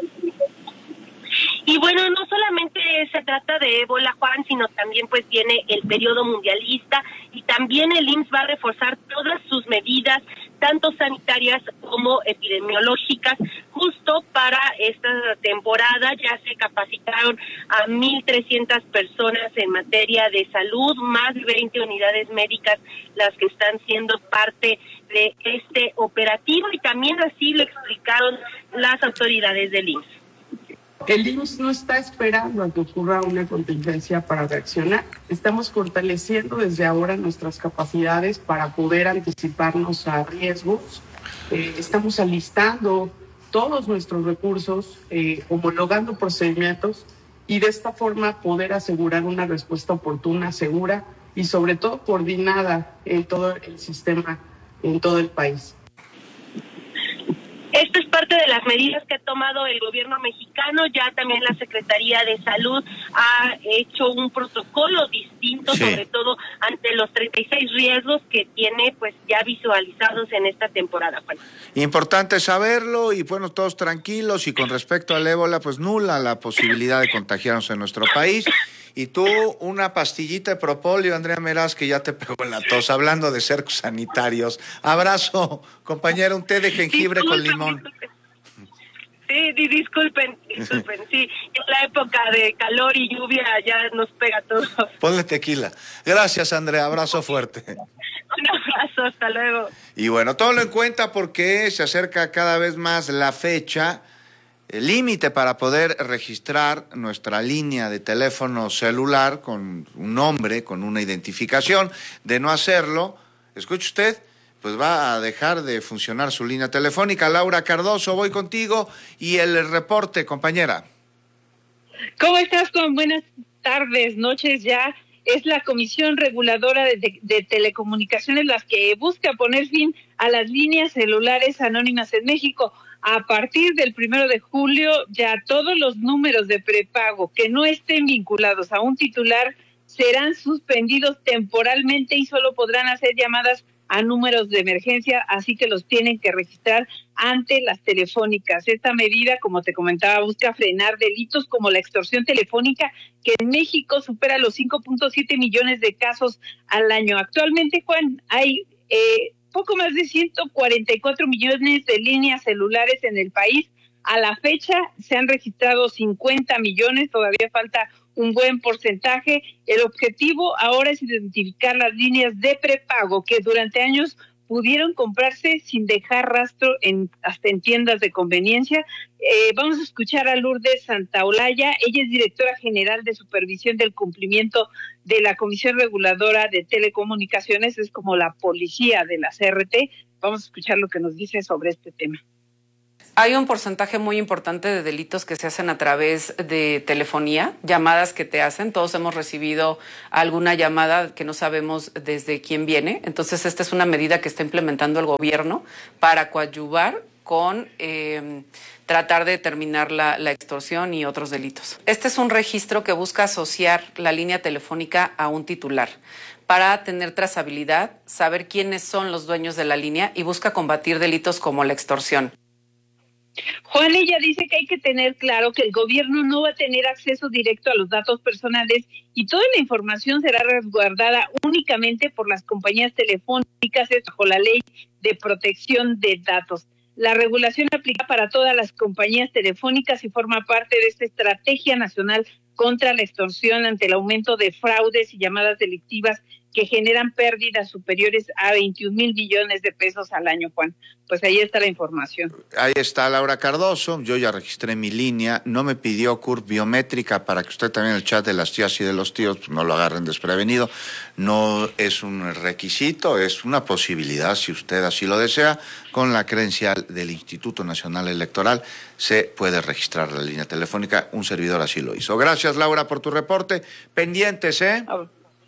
[SPEAKER 12] Y bueno, no solamente se trata de ébola, Juan, sino también pues viene el periodo mundialista, y también el I M S S va a reforzar todas sus medidas, tanto sanitarias como epidemiológicas, justo para esta temporada. Ya se capacitaron a mil trescientas personas en materia de salud, más de veinte unidades médicas las que están siendo parte de este operativo, y también así lo explicaron las autoridades del I M S S.
[SPEAKER 18] El I M S S no está esperando a que ocurra una contingencia para reaccionar. Estamos fortaleciendo desde ahora nuestras capacidades para poder anticiparnos a riesgos. Eh, estamos alistando todos nuestros recursos, eh, homologando procedimientos, y de esta forma poder asegurar una respuesta oportuna, segura y sobre todo coordinada en todo el sistema, en todo el país.
[SPEAKER 12] Esto es parte de las medidas que ha tomado el gobierno mexicano. Ya también la Secretaría de Salud ha hecho un protocolo distinto, sí, sobre todo ante los treinta y seis riesgos que tiene pues ya visualizados en esta temporada. Juan.
[SPEAKER 2] Importante saberlo, y bueno, todos tranquilos. Y con respecto al ébola, pues nula la posibilidad de contagiarnos en nuestro país. Y tú, una pastillita de propóleo, Andrea Meraz, que ya te pegó en la tos, hablando de cercos sanitarios. Abrazo, compañera, un té de jengibre disculpen, con limón.
[SPEAKER 12] Sí, disculpen, disculpen, sí, en la época de calor y lluvia ya nos pega a todos.
[SPEAKER 2] Ponle tequila. Gracias, Andrea, abrazo fuerte.
[SPEAKER 12] Un abrazo, hasta luego.
[SPEAKER 2] Y bueno, tómalo en cuenta porque se acerca cada vez más la fecha el límite para poder registrar nuestra línea de teléfono celular con un nombre, con una identificación. De no hacerlo, escuche usted, pues va a dejar de funcionar su línea telefónica. Laura Cardoso, voy contigo y el reporte, compañera.
[SPEAKER 21] ¿Cómo estás, Juan? Buenas tardes, noches ya.
[SPEAKER 5] es la Comisión Reguladora de, de, de Telecomunicaciones la que busca poner fin a las líneas celulares anónimas en México. A partir del primero de julio, ya todos los números de prepago que no estén vinculados a un titular serán suspendidos temporalmente y solo podrán hacer llamadas a números de emergencia, así que los tienen que registrar ante las telefónicas. Esta medida, como te comentaba, busca frenar delitos como la extorsión telefónica, que en México supera los cinco punto siete millones de casos al año. Actualmente, Juan, hay eh, poco más de ciento cuarenta y cuatro millones de líneas celulares en el país. A la fecha se han registrado cincuenta millones, todavía falta un buen porcentaje. El objetivo ahora es identificar las líneas de prepago que durante años pudieron comprarse sin dejar rastro en hasta en tiendas de conveniencia. Eh, vamos a escuchar a Lourdes Santaolalla. Ella es directora general de supervisión del cumplimiento de la Comisión Reguladora de Telecomunicaciones, es como la policía de la C R T. Vamos a escuchar lo que nos dice sobre este tema.
[SPEAKER 6] Hay un porcentaje muy importante de delitos que se hacen a través de telefonía, llamadas que te hacen. Todos hemos recibido alguna llamada que no sabemos desde quién viene. Entonces, esta es una medida que está implementando el gobierno para coadyuvar con eh, tratar de determinar la, la extorsión y otros delitos. Este es un registro que busca asociar la línea telefónica a un titular para tener trazabilidad, saber quiénes son los dueños de la línea y busca combatir delitos como la extorsión.
[SPEAKER 5] Juan, ella dice que hay que tener claro que el gobierno no va a tener acceso directo a los datos personales y toda la información será resguardada únicamente por las compañías telefónicas bajo la ley de protección de datos. La regulación aplica para todas las compañías telefónicas y forma parte de esta estrategia nacional contra la extorsión ante el aumento de fraudes y llamadas delictivas que generan pérdidas superiores a veintiún mil billones de pesos al año, Juan. Pues ahí está la información.
[SPEAKER 2] Ahí está Laura Cardoso, yo ya registré mi línea, no me pidió C U R P biométrica para que usted también el chat de las tías y de los tíos pues, no lo agarren desprevenido. No es un requisito, es una posibilidad, si usted así lo desea, con la credencial del Instituto Nacional Electoral se puede registrar la línea telefónica, un servidor así lo hizo. Gracias, Laura, por tu reporte. Pendientes, ¿eh?
[SPEAKER 5] Oh.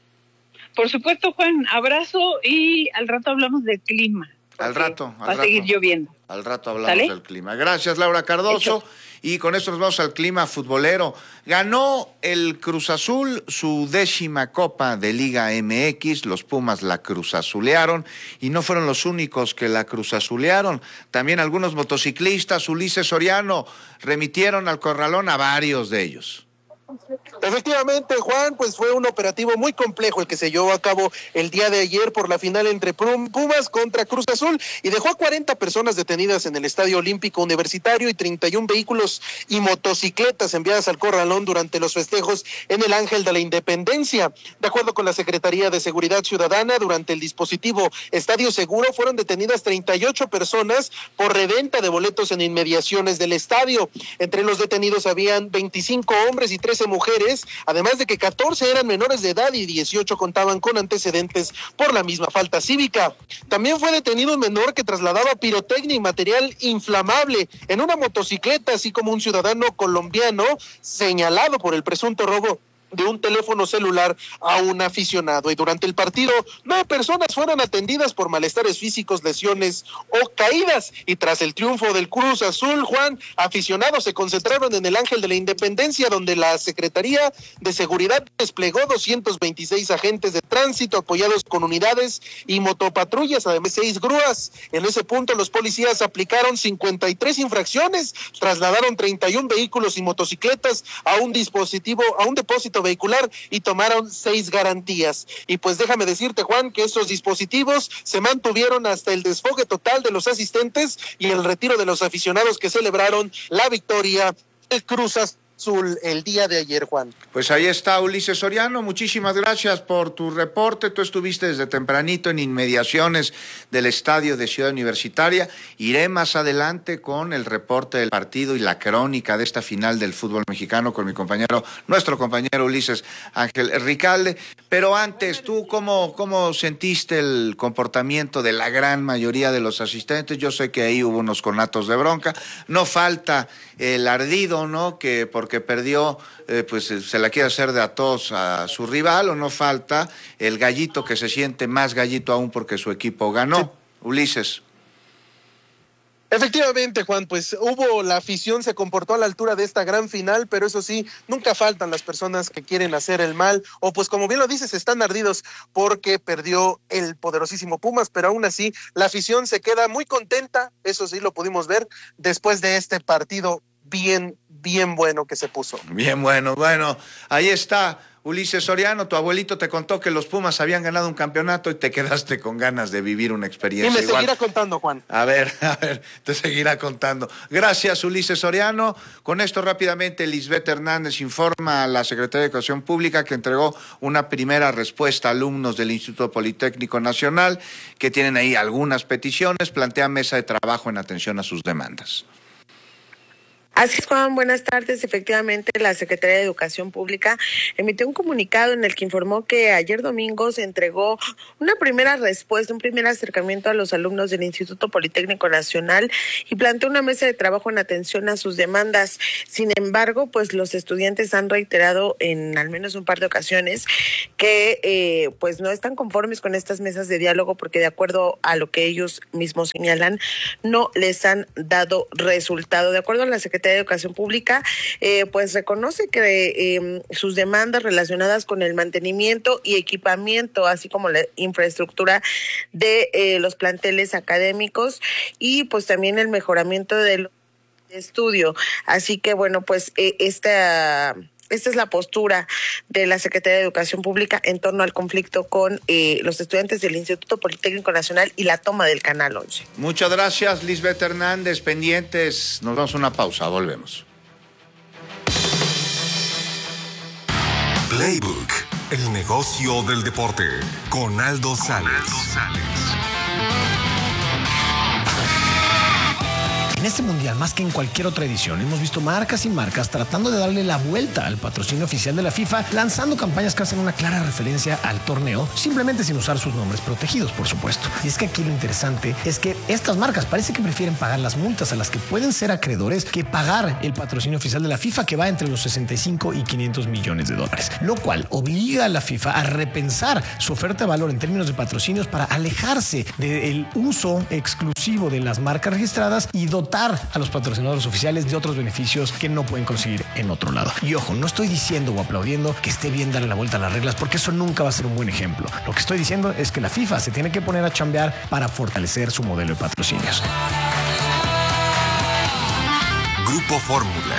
[SPEAKER 5] Por supuesto, Juan, abrazo y al rato hablamos del clima.
[SPEAKER 2] Al rato. Al
[SPEAKER 5] va
[SPEAKER 2] rato,
[SPEAKER 5] a seguir lloviendo.
[SPEAKER 2] Al rato hablamos
[SPEAKER 5] ¿Sale?
[SPEAKER 2] del clima. Gracias, Laura Cardoso. Hecho. Y con esto nos vamos al clima futbolero. Ganó el Cruz Azul su décima Copa de Liga M X. Los Pumas la cruzazulearon y no fueron los únicos que la cruzazulearon. También algunos motociclistas, Ulises Soriano, remitieron al corralón a varios de ellos.
[SPEAKER 15] Efectivamente, Juan, pues fue un operativo muy complejo el que se llevó a cabo el día de ayer por la final entre Pumas contra Cruz Azul y dejó a cuarenta personas detenidas en el Estadio Olímpico Universitario y treinta y un vehículos y motocicletas enviadas al corralón durante los festejos en el Ángel de la Independencia. De acuerdo con la Secretaría de Seguridad Ciudadana, durante el dispositivo Estadio Seguro fueron detenidas treinta y ocho personas por reventa de boletos en inmediaciones del estadio. Entre los detenidos habían veinticinco hombres y trece mujeres, además de que catorce eran menores de edad y dieciocho contaban con antecedentes por la misma falta cívica. También fue detenido un menor que trasladaba pirotecnia y material inflamable en una motocicleta, así como un ciudadano colombiano señalado por el presunto robo de un teléfono celular a un aficionado. Y durante el partido, nueve personas fueron atendidas por malestares físicos, lesiones o caídas. Y tras el triunfo del Cruz Azul, Juan, aficionados se concentraron en el Ángel de la Independencia, donde la Secretaría de Seguridad desplegó doscientos veintiséis agentes de tránsito apoyados con unidades y motopatrullas, además seis grúas. En ese punto, los policías aplicaron cincuenta y tres infracciones, trasladaron treinta y un vehículos y motocicletas a un dispositivo, a un depósito vehicular y tomaron seis garantías. Y pues déjame decirte, Juan, que estos dispositivos se mantuvieron hasta el desfogue total de los asistentes y el retiro de los aficionados que celebraron la victoria del Cruz Azul el día de ayer, Juan.
[SPEAKER 2] Pues ahí está Ulises Soriano, muchísimas gracias por tu reporte. Tú estuviste desde tempranito en inmediaciones del estadio de Ciudad Universitaria. Iré más adelante con el reporte del partido y la crónica de esta final del fútbol mexicano con mi compañero, nuestro compañero Ulises Ángel Ricalde. Pero antes, ¿tú cómo, cómo sentiste el comportamiento de la gran mayoría de los asistentes? Yo sé que ahí hubo unos conatos de bronca. No falta el ardido, ¿no? Que porque porque perdió, eh, pues se la quiere hacer de a todos a su rival, o no falta el gallito que se siente más gallito aún porque su equipo ganó. Sí. Ulises.
[SPEAKER 15] Efectivamente, Juan, pues hubo, la afición se comportó a la altura de esta gran final, pero eso sí, nunca faltan las personas que quieren hacer el mal, o pues como bien lo dices, están ardidos porque perdió el poderosísimo Pumas, pero aún así la afición se queda muy contenta, eso sí lo pudimos ver, después de este partido bien, bien bueno que se puso.
[SPEAKER 2] Bien bueno, bueno, ahí está. Ulises Soriano, tu abuelito te contó que los Pumas habían ganado un campeonato y te quedaste con ganas de vivir una experiencia
[SPEAKER 15] igual. Y me
[SPEAKER 2] igual.
[SPEAKER 15] seguirá contando, Juan.
[SPEAKER 2] A ver, a ver, te seguirá contando. Gracias, Ulises Soriano. Con esto rápidamente, Lisbeth Hernández informa a la Secretaría de Educación Pública que entregó una primera respuesta a alumnos del Instituto Politécnico Nacional que tienen ahí algunas peticiones, plantea mesa de trabajo en atención a sus demandas.
[SPEAKER 1] Así es, Juan, buenas tardes. Efectivamente, la Secretaría de Educación Pública emitió un comunicado en el que informó que ayer domingo se entregó una primera respuesta, un primer acercamiento a los alumnos del Instituto Politécnico Nacional y planteó una mesa de trabajo en atención a sus demandas. Sin embargo, pues los estudiantes han reiterado en al menos un par de ocasiones que eh, pues no están conformes con estas mesas de diálogo porque, de acuerdo a lo que ellos mismos señalan, no les han dado resultado. De acuerdo a la Secretaría de Educación Pública, eh, pues reconoce que eh, sus demandas relacionadas con el mantenimiento y equipamiento, así como la infraestructura de eh, los planteles académicos y pues también el mejoramiento del estudio. Así que bueno, pues eh, esta... Esta es la postura de la Secretaría de Educación Pública en torno al conflicto con eh, los estudiantes del Instituto Politécnico Nacional y la toma del Canal once.
[SPEAKER 2] Muchas gracias, Lisbeth Hernández. Pendientes, nos damos una pausa, volvemos.
[SPEAKER 3] Playbook, el negocio del deporte, con Aldo Sales.
[SPEAKER 7] En este mundial, más que en cualquier otra edición, hemos visto marcas y marcas tratando de darle la vuelta al patrocinio oficial de la FIFA, lanzando campañas que hacen una clara referencia al torneo, simplemente sin usar sus nombres protegidos, por supuesto. Y es que aquí lo interesante es que estas marcas parece que prefieren pagar las multas a las que pueden ser acreedores que pagar el patrocinio oficial de la FIFA, que va entre los sesenta y cinco y quinientos millones de dólares, lo cual obliga a la FIFA a repensar su oferta de valor en términos de patrocinios para alejarse del uso exclusivo de las marcas registradas y dotar a los patrocinadores oficiales de otros beneficios que no pueden conseguir en otro lado. Y ojo, no estoy diciendo o aplaudiendo que esté bien darle la vuelta a las reglas, porque eso nunca va a ser un buen ejemplo. Lo que estoy diciendo es que la FIFA se tiene que poner a chambear para fortalecer su modelo de patrocinios.
[SPEAKER 3] Grupo Fórmula.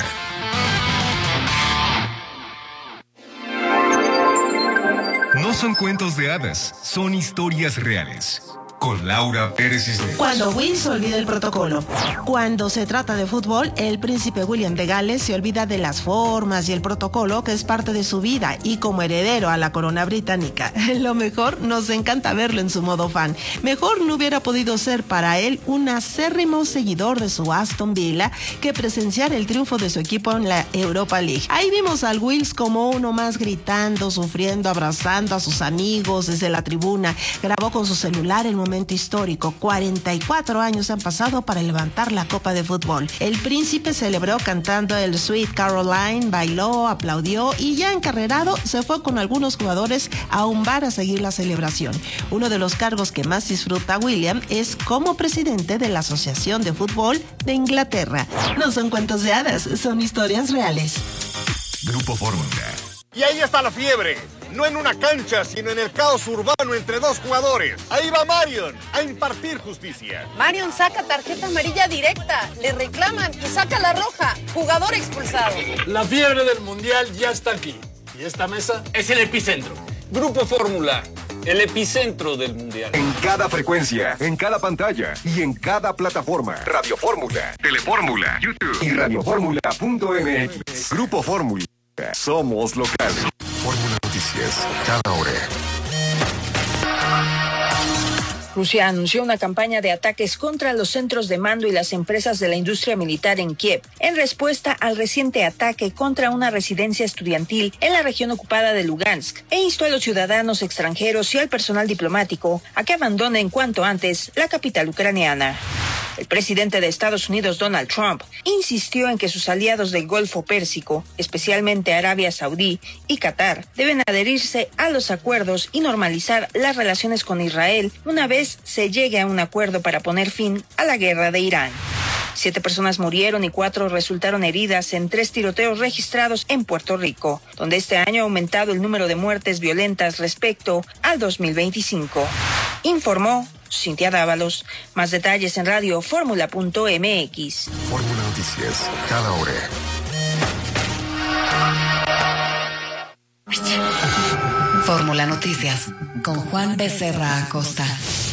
[SPEAKER 3] No son cuentos de hadas, son historias reales. Con Laura Pérez Cisneros.
[SPEAKER 16] Cuando Will se olvida el protocolo. Cuando se trata de fútbol, el príncipe William de Gales se olvida de las formas y el protocolo que es parte de su vida y como heredero a la corona británica. Lo mejor, nos encanta verlo en su modo fan. Mejor no hubiera podido ser para él un acérrimo seguidor de su Aston Villa que presenciar el triunfo de su equipo en la Europa League. Ahí vimos al Wills como uno más gritando, sufriendo, abrazando a sus amigos desde la tribuna. Grabó con su celular el momento histórico. cuarenta y cuatro años han pasado para levantar la copa de fútbol. El príncipe celebró cantando el Sweet Caroline, bailó, aplaudió y ya encarrerado se fue con algunos jugadores a un bar a seguir la celebración. Uno de los cargos que más disfruta William es como presidente de la Asociación de Fútbol de Inglaterra. No son cuentos de hadas, son historias reales.
[SPEAKER 3] Grupo Fórmula.
[SPEAKER 17] Y ahí está la fiebre. No en una cancha, sino en el caos urbano entre dos jugadores. Ahí va Marion a impartir justicia.
[SPEAKER 21] Marion saca tarjeta amarilla directa, le reclaman y saca la roja. Jugador expulsado.
[SPEAKER 22] La fiebre del mundial ya está aquí. Y esta mesa es el epicentro. Grupo Fórmula, el epicentro del mundial.
[SPEAKER 3] En cada frecuencia, en cada pantalla y en cada plataforma. Radio Fórmula, Telefórmula, YouTube y radio fórmula punto m x. Grupo Fórmula. Somos locales. Fórmula Noticias, cada hora.
[SPEAKER 27] Rusia anunció una campaña de ataques contra los centros de mando y las empresas de la industria militar en Kiev, en respuesta al reciente ataque contra una residencia estudiantil en la región ocupada de Lugansk, e instó a los ciudadanos extranjeros y al personal diplomático a que abandonen cuanto antes la capital ucraniana. El presidente de Estados Unidos, Donald Trump, insistió en que sus aliados del Golfo Pérsico, especialmente Arabia Saudí y Qatar, deben adherirse a los acuerdos y normalizar las relaciones con Israel una vez se llegue a un acuerdo para poner fin a la guerra de Irán. Siete personas murieron y cuatro resultaron heridas en tres tiroteos registrados en Puerto Rico, donde este año ha aumentado el número de muertes violentas respecto al dos mil veinticinco. Informó Cintia Dávalos. Más detalles en radio fórmula punto m x.
[SPEAKER 3] Fórmula Noticias, cada hora.
[SPEAKER 4] Fórmula Noticias, con Juan Becerra Acosta.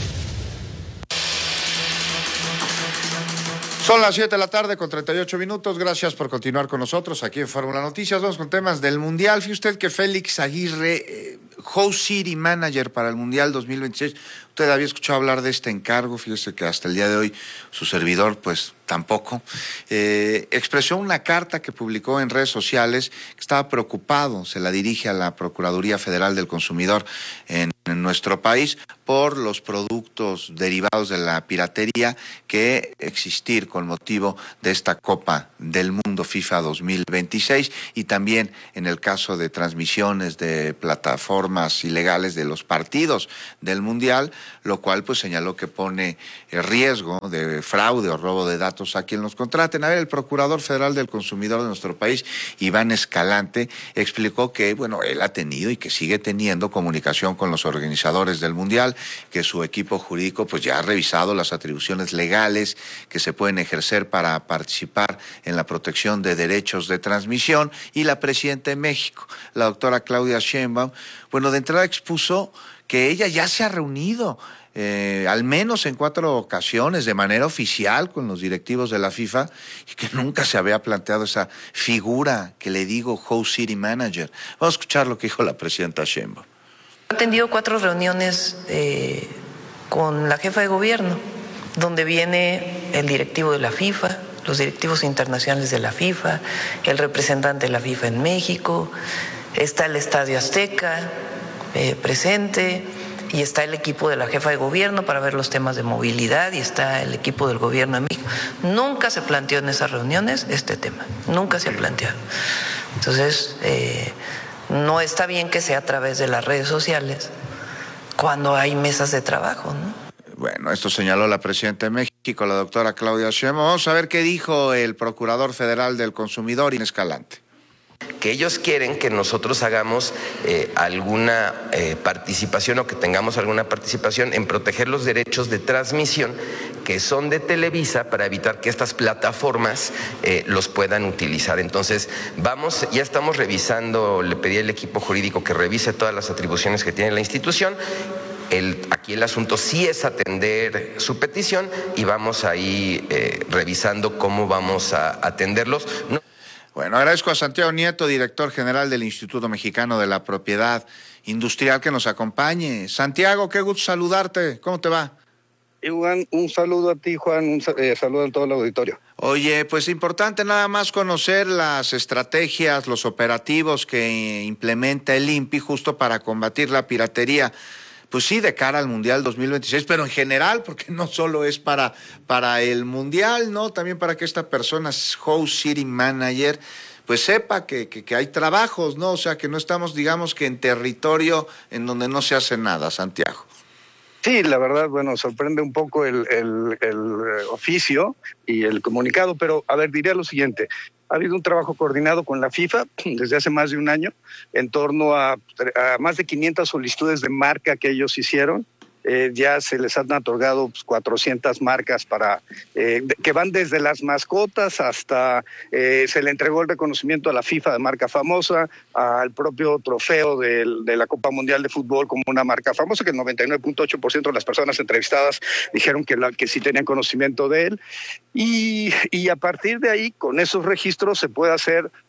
[SPEAKER 2] Son las siete de la tarde con treinta y ocho minutos. Gracias por continuar con nosotros aquí en Fórmula Noticias. Vamos con temas del Mundial. Fíjese usted que Félix Aguirre, eh, Host City Manager para el Mundial dos mil veintiséis. Usted había escuchado hablar de este encargo. Fíjese que hasta el día de hoy su servidor, pues tampoco. Eh, expresó una carta que publicó en redes sociales que estaba preocupado. Se la dirige a la Procuraduría Federal del Consumidor en, en nuestro país por los productos derivados de la piratería que existir con motivo de esta Copa del Mundo FIFA dos mil veintiséis y también en el caso de transmisiones de plataformas ilegales de los partidos del Mundial, lo cual pues señaló que pone el riesgo de fraude o robo de datos a quien los contraten. A ver, el Procurador Federal del Consumidor de nuestro país, Iván Escalante, explicó que, bueno, él ha tenido y que sigue teniendo comunicación con los organizadores del Mundial, que su equipo jurídico pues ya ha revisado las atribuciones legales que se pueden ejercer para participar en la protección de derechos de transmisión, y la presidenta de México, la doctora Claudia Sheinbaum, bueno, de entrada expuso que ella ya se ha reunido eh, al menos en cuatro ocasiones de manera oficial con los directivos de la FIFA y que nunca se había planteado esa figura que le digo Host City Manager. Vamos a escuchar lo que dijo la presidenta Sheinbaum.
[SPEAKER 8] He tenido cuatro reuniones eh, con la jefa de gobierno, donde viene el directivo de la FIFA, los directivos internacionales de la FIFA, el representante de la FIFA en México, está el Estadio Azteca eh, presente, y está el equipo de la jefa de gobierno para ver los temas de movilidad, y está el equipo del gobierno de México. Nunca se planteó en esas reuniones este tema, nunca se ha planteado. Entonces, eh, no está bien que sea a través de las redes sociales cuando hay mesas de trabajo, ¿no?
[SPEAKER 2] Bueno, esto señaló la presidenta de México, la doctora Claudia Sheinbaum. Vamos a ver qué dijo el Procurador Federal del Consumidor, Iván Escalante.
[SPEAKER 9] Que ellos quieren que nosotros hagamos eh, alguna eh, participación o que tengamos alguna participación en proteger los derechos de transmisión que son de Televisa para evitar que estas plataformas eh, los puedan utilizar. Entonces, vamos, ya estamos revisando, le pedí al equipo jurídico que revise todas las atribuciones que tiene la institución. El, aquí el asunto sí es atender su petición y vamos ahí eh, revisando cómo vamos a atenderlos. No.
[SPEAKER 2] Bueno, agradezco a Santiago Nieto, director general del Instituto Mexicano de la Propiedad Industrial, que nos acompañe. Santiago, qué gusto saludarte. ¿Cómo te va?
[SPEAKER 11] Igual, un saludo a ti, Juan, un eh, saludo a todo el auditorio.
[SPEAKER 2] Oye, pues importante nada más conocer las estrategias, los operativos que implementa el I N P I justo para combatir la piratería. Pues sí, de cara al Mundial dos mil veintiséis, pero en general, porque no solo es para, para el Mundial, ¿no? También para que esta persona, Host City Manager, pues sepa que, que, que hay trabajos, ¿no? O sea, que no estamos, digamos, que en territorio en donde no se hace nada, Santiago.
[SPEAKER 11] Sí, la verdad, bueno, sorprende un poco el, el, el oficio y el comunicado, pero a ver, diría lo siguiente. Ha habido un trabajo coordinado con la FIFA desde hace más de un año en torno a, a más de quinientas solicitudes de marca que ellos hicieron. Eh, ya se les han otorgado pues, cuatrocientas marcas para eh, que van desde las mascotas hasta eh, se le entregó el reconocimiento a la FIFA de marca famosa, al propio trofeo de, de la Copa Mundial de Fútbol como una marca famosa, que el noventa y nueve punto ocho por ciento de las personas entrevistadas dijeron que, la, que sí tenían conocimiento de él, y, y a partir de ahí, con esos registros se puede hacer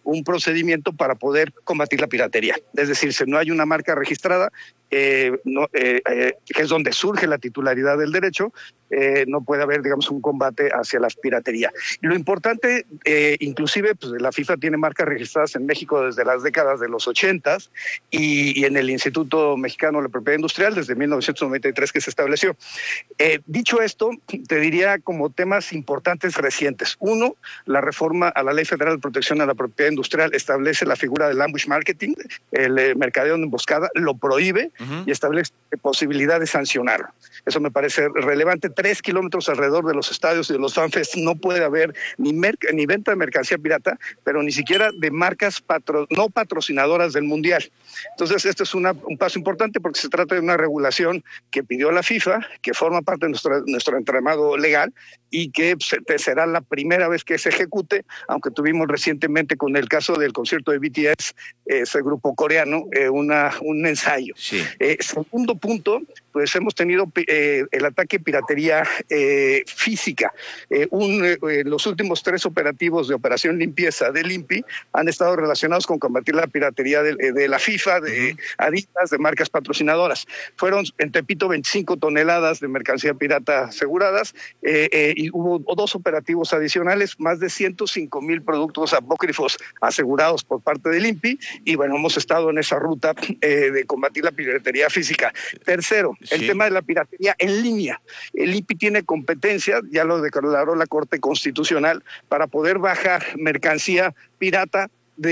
[SPEAKER 11] un procedimiento para poder combatir la piratería. Es decir, si no hay una marca registrada, eh, no, eh, eh, que es donde surge la titularidad del derecho, eh, no puede haber, digamos, un combate hacia la piratería. Y lo importante, eh, inclusive, pues la FIFA tiene marcas registradas en México desde las décadas de los ochentas y, y en el Instituto Mexicano de la Propiedad Industrial desde mil novecientos noventa y tres que se estableció. Eh, dicho esto, te diría como temas importantes recientes. Uno, la reforma a la Ley Federal de Protección a la Propiedad Industrial establece la figura del ambush marketing, el eh, mercadeo en emboscada, lo prohíbe uh-huh. y establece posibilidad de sancionarlo. Eso me parece relevante. Tres kilómetros alrededor de los estadios y de los fanfests no puede haber ni, merc- ni venta de mercancía pirata, pero ni siquiera de marcas patro- no patrocinadoras del Mundial. Entonces, esto es una, un paso importante porque se trata de una regulación que pidió la FIFA, que forma parte de nuestro, nuestro entramado legal y que será la primera vez que se ejecute, aunque tuvimos recientemente con el caso del concierto de B T S, ese grupo coreano, eh, una, un ensayo.
[SPEAKER 2] Sí.
[SPEAKER 11] Eh, segundo punto, pues hemos tenido eh, el ataque piratería eh, física. Eh, un, eh, los últimos tres operativos de operación limpieza del INPI han estado relacionados con combatir la piratería de, de la FIFA, de uh-huh. Adidas, de marcas patrocinadoras. Fueron en Tepito veinticinco toneladas de mercancía pirata aseguradas eh, eh, y hubo dos operativos adicionales, más de ciento cinco mil productos apócrifos asegurados por parte del INPI y bueno, hemos estado en esa ruta eh, de combatir la piratería física. Tercero, el sí. tema de la piratería en línea. El INPI tiene competencia, ya lo declaró la Corte Constitucional, para poder bajar mercancía pirata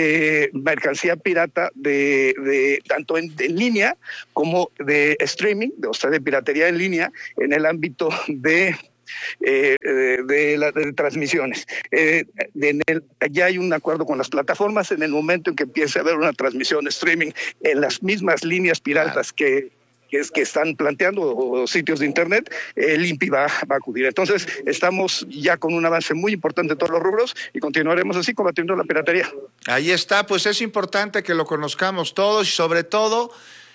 [SPEAKER 11] de mercancía pirata de, de tanto en, en línea como de streaming, de, o sea, de piratería en línea en el ámbito de Eh, de, de, la, de transmisiones. Eh, de, en el, ya hay un acuerdo con las plataformas. En el momento en que empiece a haber una transmisión streaming en las mismas líneas piratas que que, es, que están planteando o sitios de internet, el INPI va, va a acudir. Entonces, estamos ya con un avance muy importante en todos los rubros y continuaremos así combatiendo la piratería.
[SPEAKER 2] Ahí está, pues es importante que lo conozcamos todos y sobre todo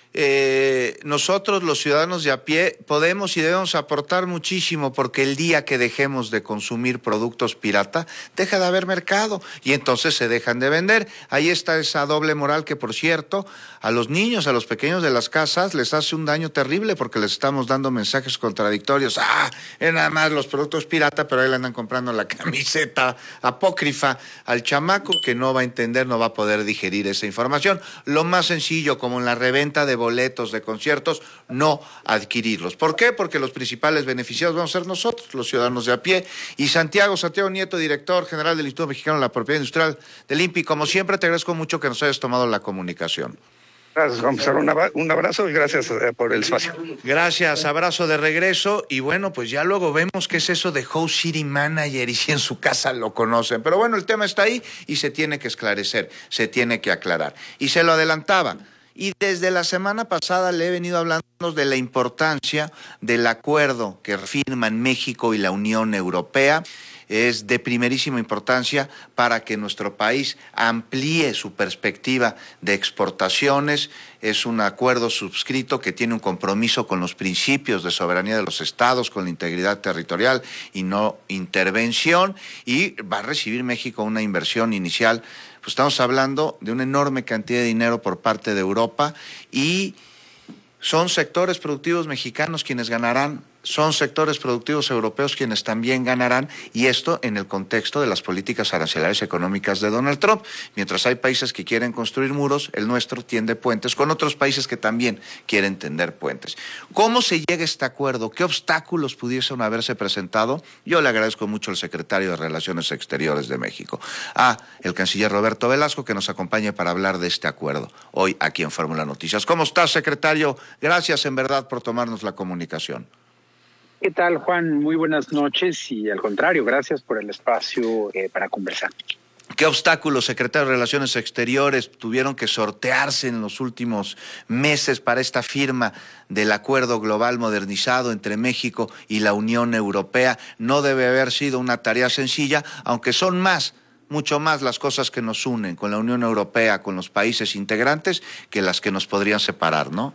[SPEAKER 2] Eh, nosotros los ciudadanos de a pie podemos y debemos aportar muchísimo porque el día que dejemos de consumir productos pirata, deja de haber mercado y entonces se dejan de vender. Ahí está esa doble moral que, por cierto, a los niños, a los pequeños de las casas les hace un daño terrible porque les estamos dando mensajes contradictorios. Ah, es nada más los productos pirata, pero ahí le andan comprando la camiseta apócrifa al chamaco que no va a entender, no va a poder digerir esa información. Lo más sencillo, como en la reventa de boletos de conciertos, no adquirirlos. ¿Por qué? Porque los principales beneficiados vamos a ser nosotros, los ciudadanos de a pie. Y Santiago, Santiago Nieto, director general del Instituto Mexicano de la Propiedad Industrial del INPI, como siempre te agradezco mucho que nos hayas tomado la comunicación.
[SPEAKER 11] Gracias, Juan. Un abrazo y gracias por el espacio.
[SPEAKER 2] Gracias, abrazo de regreso. Y bueno, pues ya luego vemos qué es eso de Host City Manager y si en su casa lo conocen. Pero bueno, el tema está ahí y se tiene que esclarecer, se tiene que aclarar. Y se lo adelantaba. Y desde la semana pasada le he venido hablando de la importancia del acuerdo que firman México y la Unión Europea. Es de primerísima importancia para que nuestro país amplíe su perspectiva de exportaciones. Es un acuerdo suscrito que tiene un compromiso con los principios de soberanía de los estados, con la integridad territorial y no intervención. Y va a recibir México una inversión inicial. Pues estamos hablando de una enorme cantidad de dinero por parte de Europa y son sectores productivos mexicanos quienes ganarán, son sectores productivos europeos quienes también ganarán, y esto en el contexto de las políticas arancelarias económicas de Donald Trump. Mientras hay países que quieren construir muros, el nuestro tiende puentes con otros países que también quieren tender puentes. ¿Cómo se llega a este acuerdo? ¿Qué obstáculos pudiesen haberse presentado? Yo le agradezco mucho al secretario de Relaciones Exteriores de México, a el canciller Roberto Velasco, que nos acompañe para hablar de este acuerdo hoy aquí en Fórmula Noticias. ¿Cómo estás, secretario? Gracias en verdad por tomarnos la comunicación.
[SPEAKER 13] ¿Qué tal, Juan? Muy buenas noches y al contrario, gracias por el espacio eh, para conversar.
[SPEAKER 2] ¿Qué obstáculos, secretario de Relaciones Exteriores, tuvieron que sortearse en los últimos meses para esta firma del Acuerdo Global Modernizado entre México y la Unión Europea? No debe haber sido una tarea sencilla, aunque son más, mucho más las cosas que nos unen con la Unión Europea, con los países integrantes, que las que nos podrían separar, ¿no?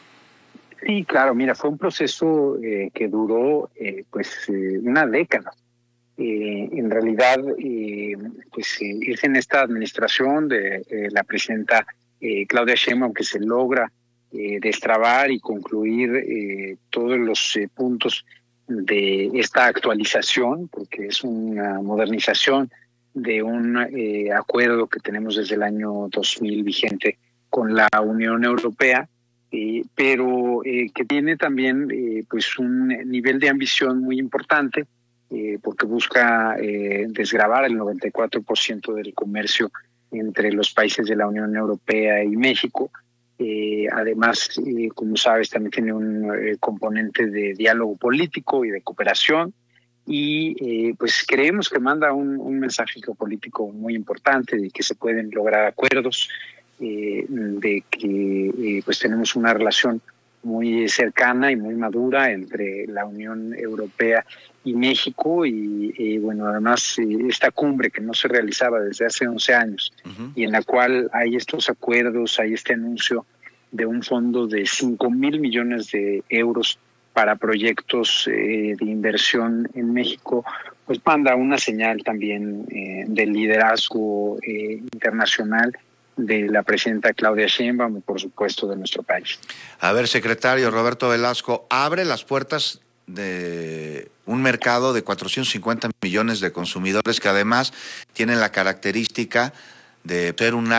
[SPEAKER 13] Sí, claro, mira, fue un proceso eh, que duró eh, pues eh, una década. eh, en realidad eh, pues eh, es en esta administración de eh, la presidenta eh, Claudia Sheinbaum que se logra eh, destrabar y concluir eh, todos los eh, puntos de esta actualización, porque es una modernización de un eh, acuerdo que tenemos desde el año dos mil vigente con la Unión Europea, eh, pero eh, que tiene también eh, pues un nivel de ambición muy importante, eh, porque busca eh, desgravar el noventa y cuatro por ciento del comercio entre los países de la Unión Europea y México. Eh, además, eh, como sabes, también tiene un eh, componente de diálogo político y de cooperación, y eh, pues creemos que manda un, un mensaje geopolítico muy importante de que se pueden lograr acuerdos, eh, de que eh, pues tenemos una relación muy cercana y muy madura entre la Unión Europea y México, y eh, bueno, además eh, esta cumbre que no se realizaba desde hace once años, uh-huh. y en la cual hay estos acuerdos, hay este anuncio de un fondo de cinco mil millones de euros para proyectos eh, de inversión en México, pues manda una señal también eh, del liderazgo eh, internacional de la presidenta Claudia Sheinbaum y, por supuesto, de nuestro país.
[SPEAKER 2] A ver, secretario Roberto Velasco, abre las puertas de un mercado de cuatrocientos cincuenta millones de consumidores que además tienen la característica de ser un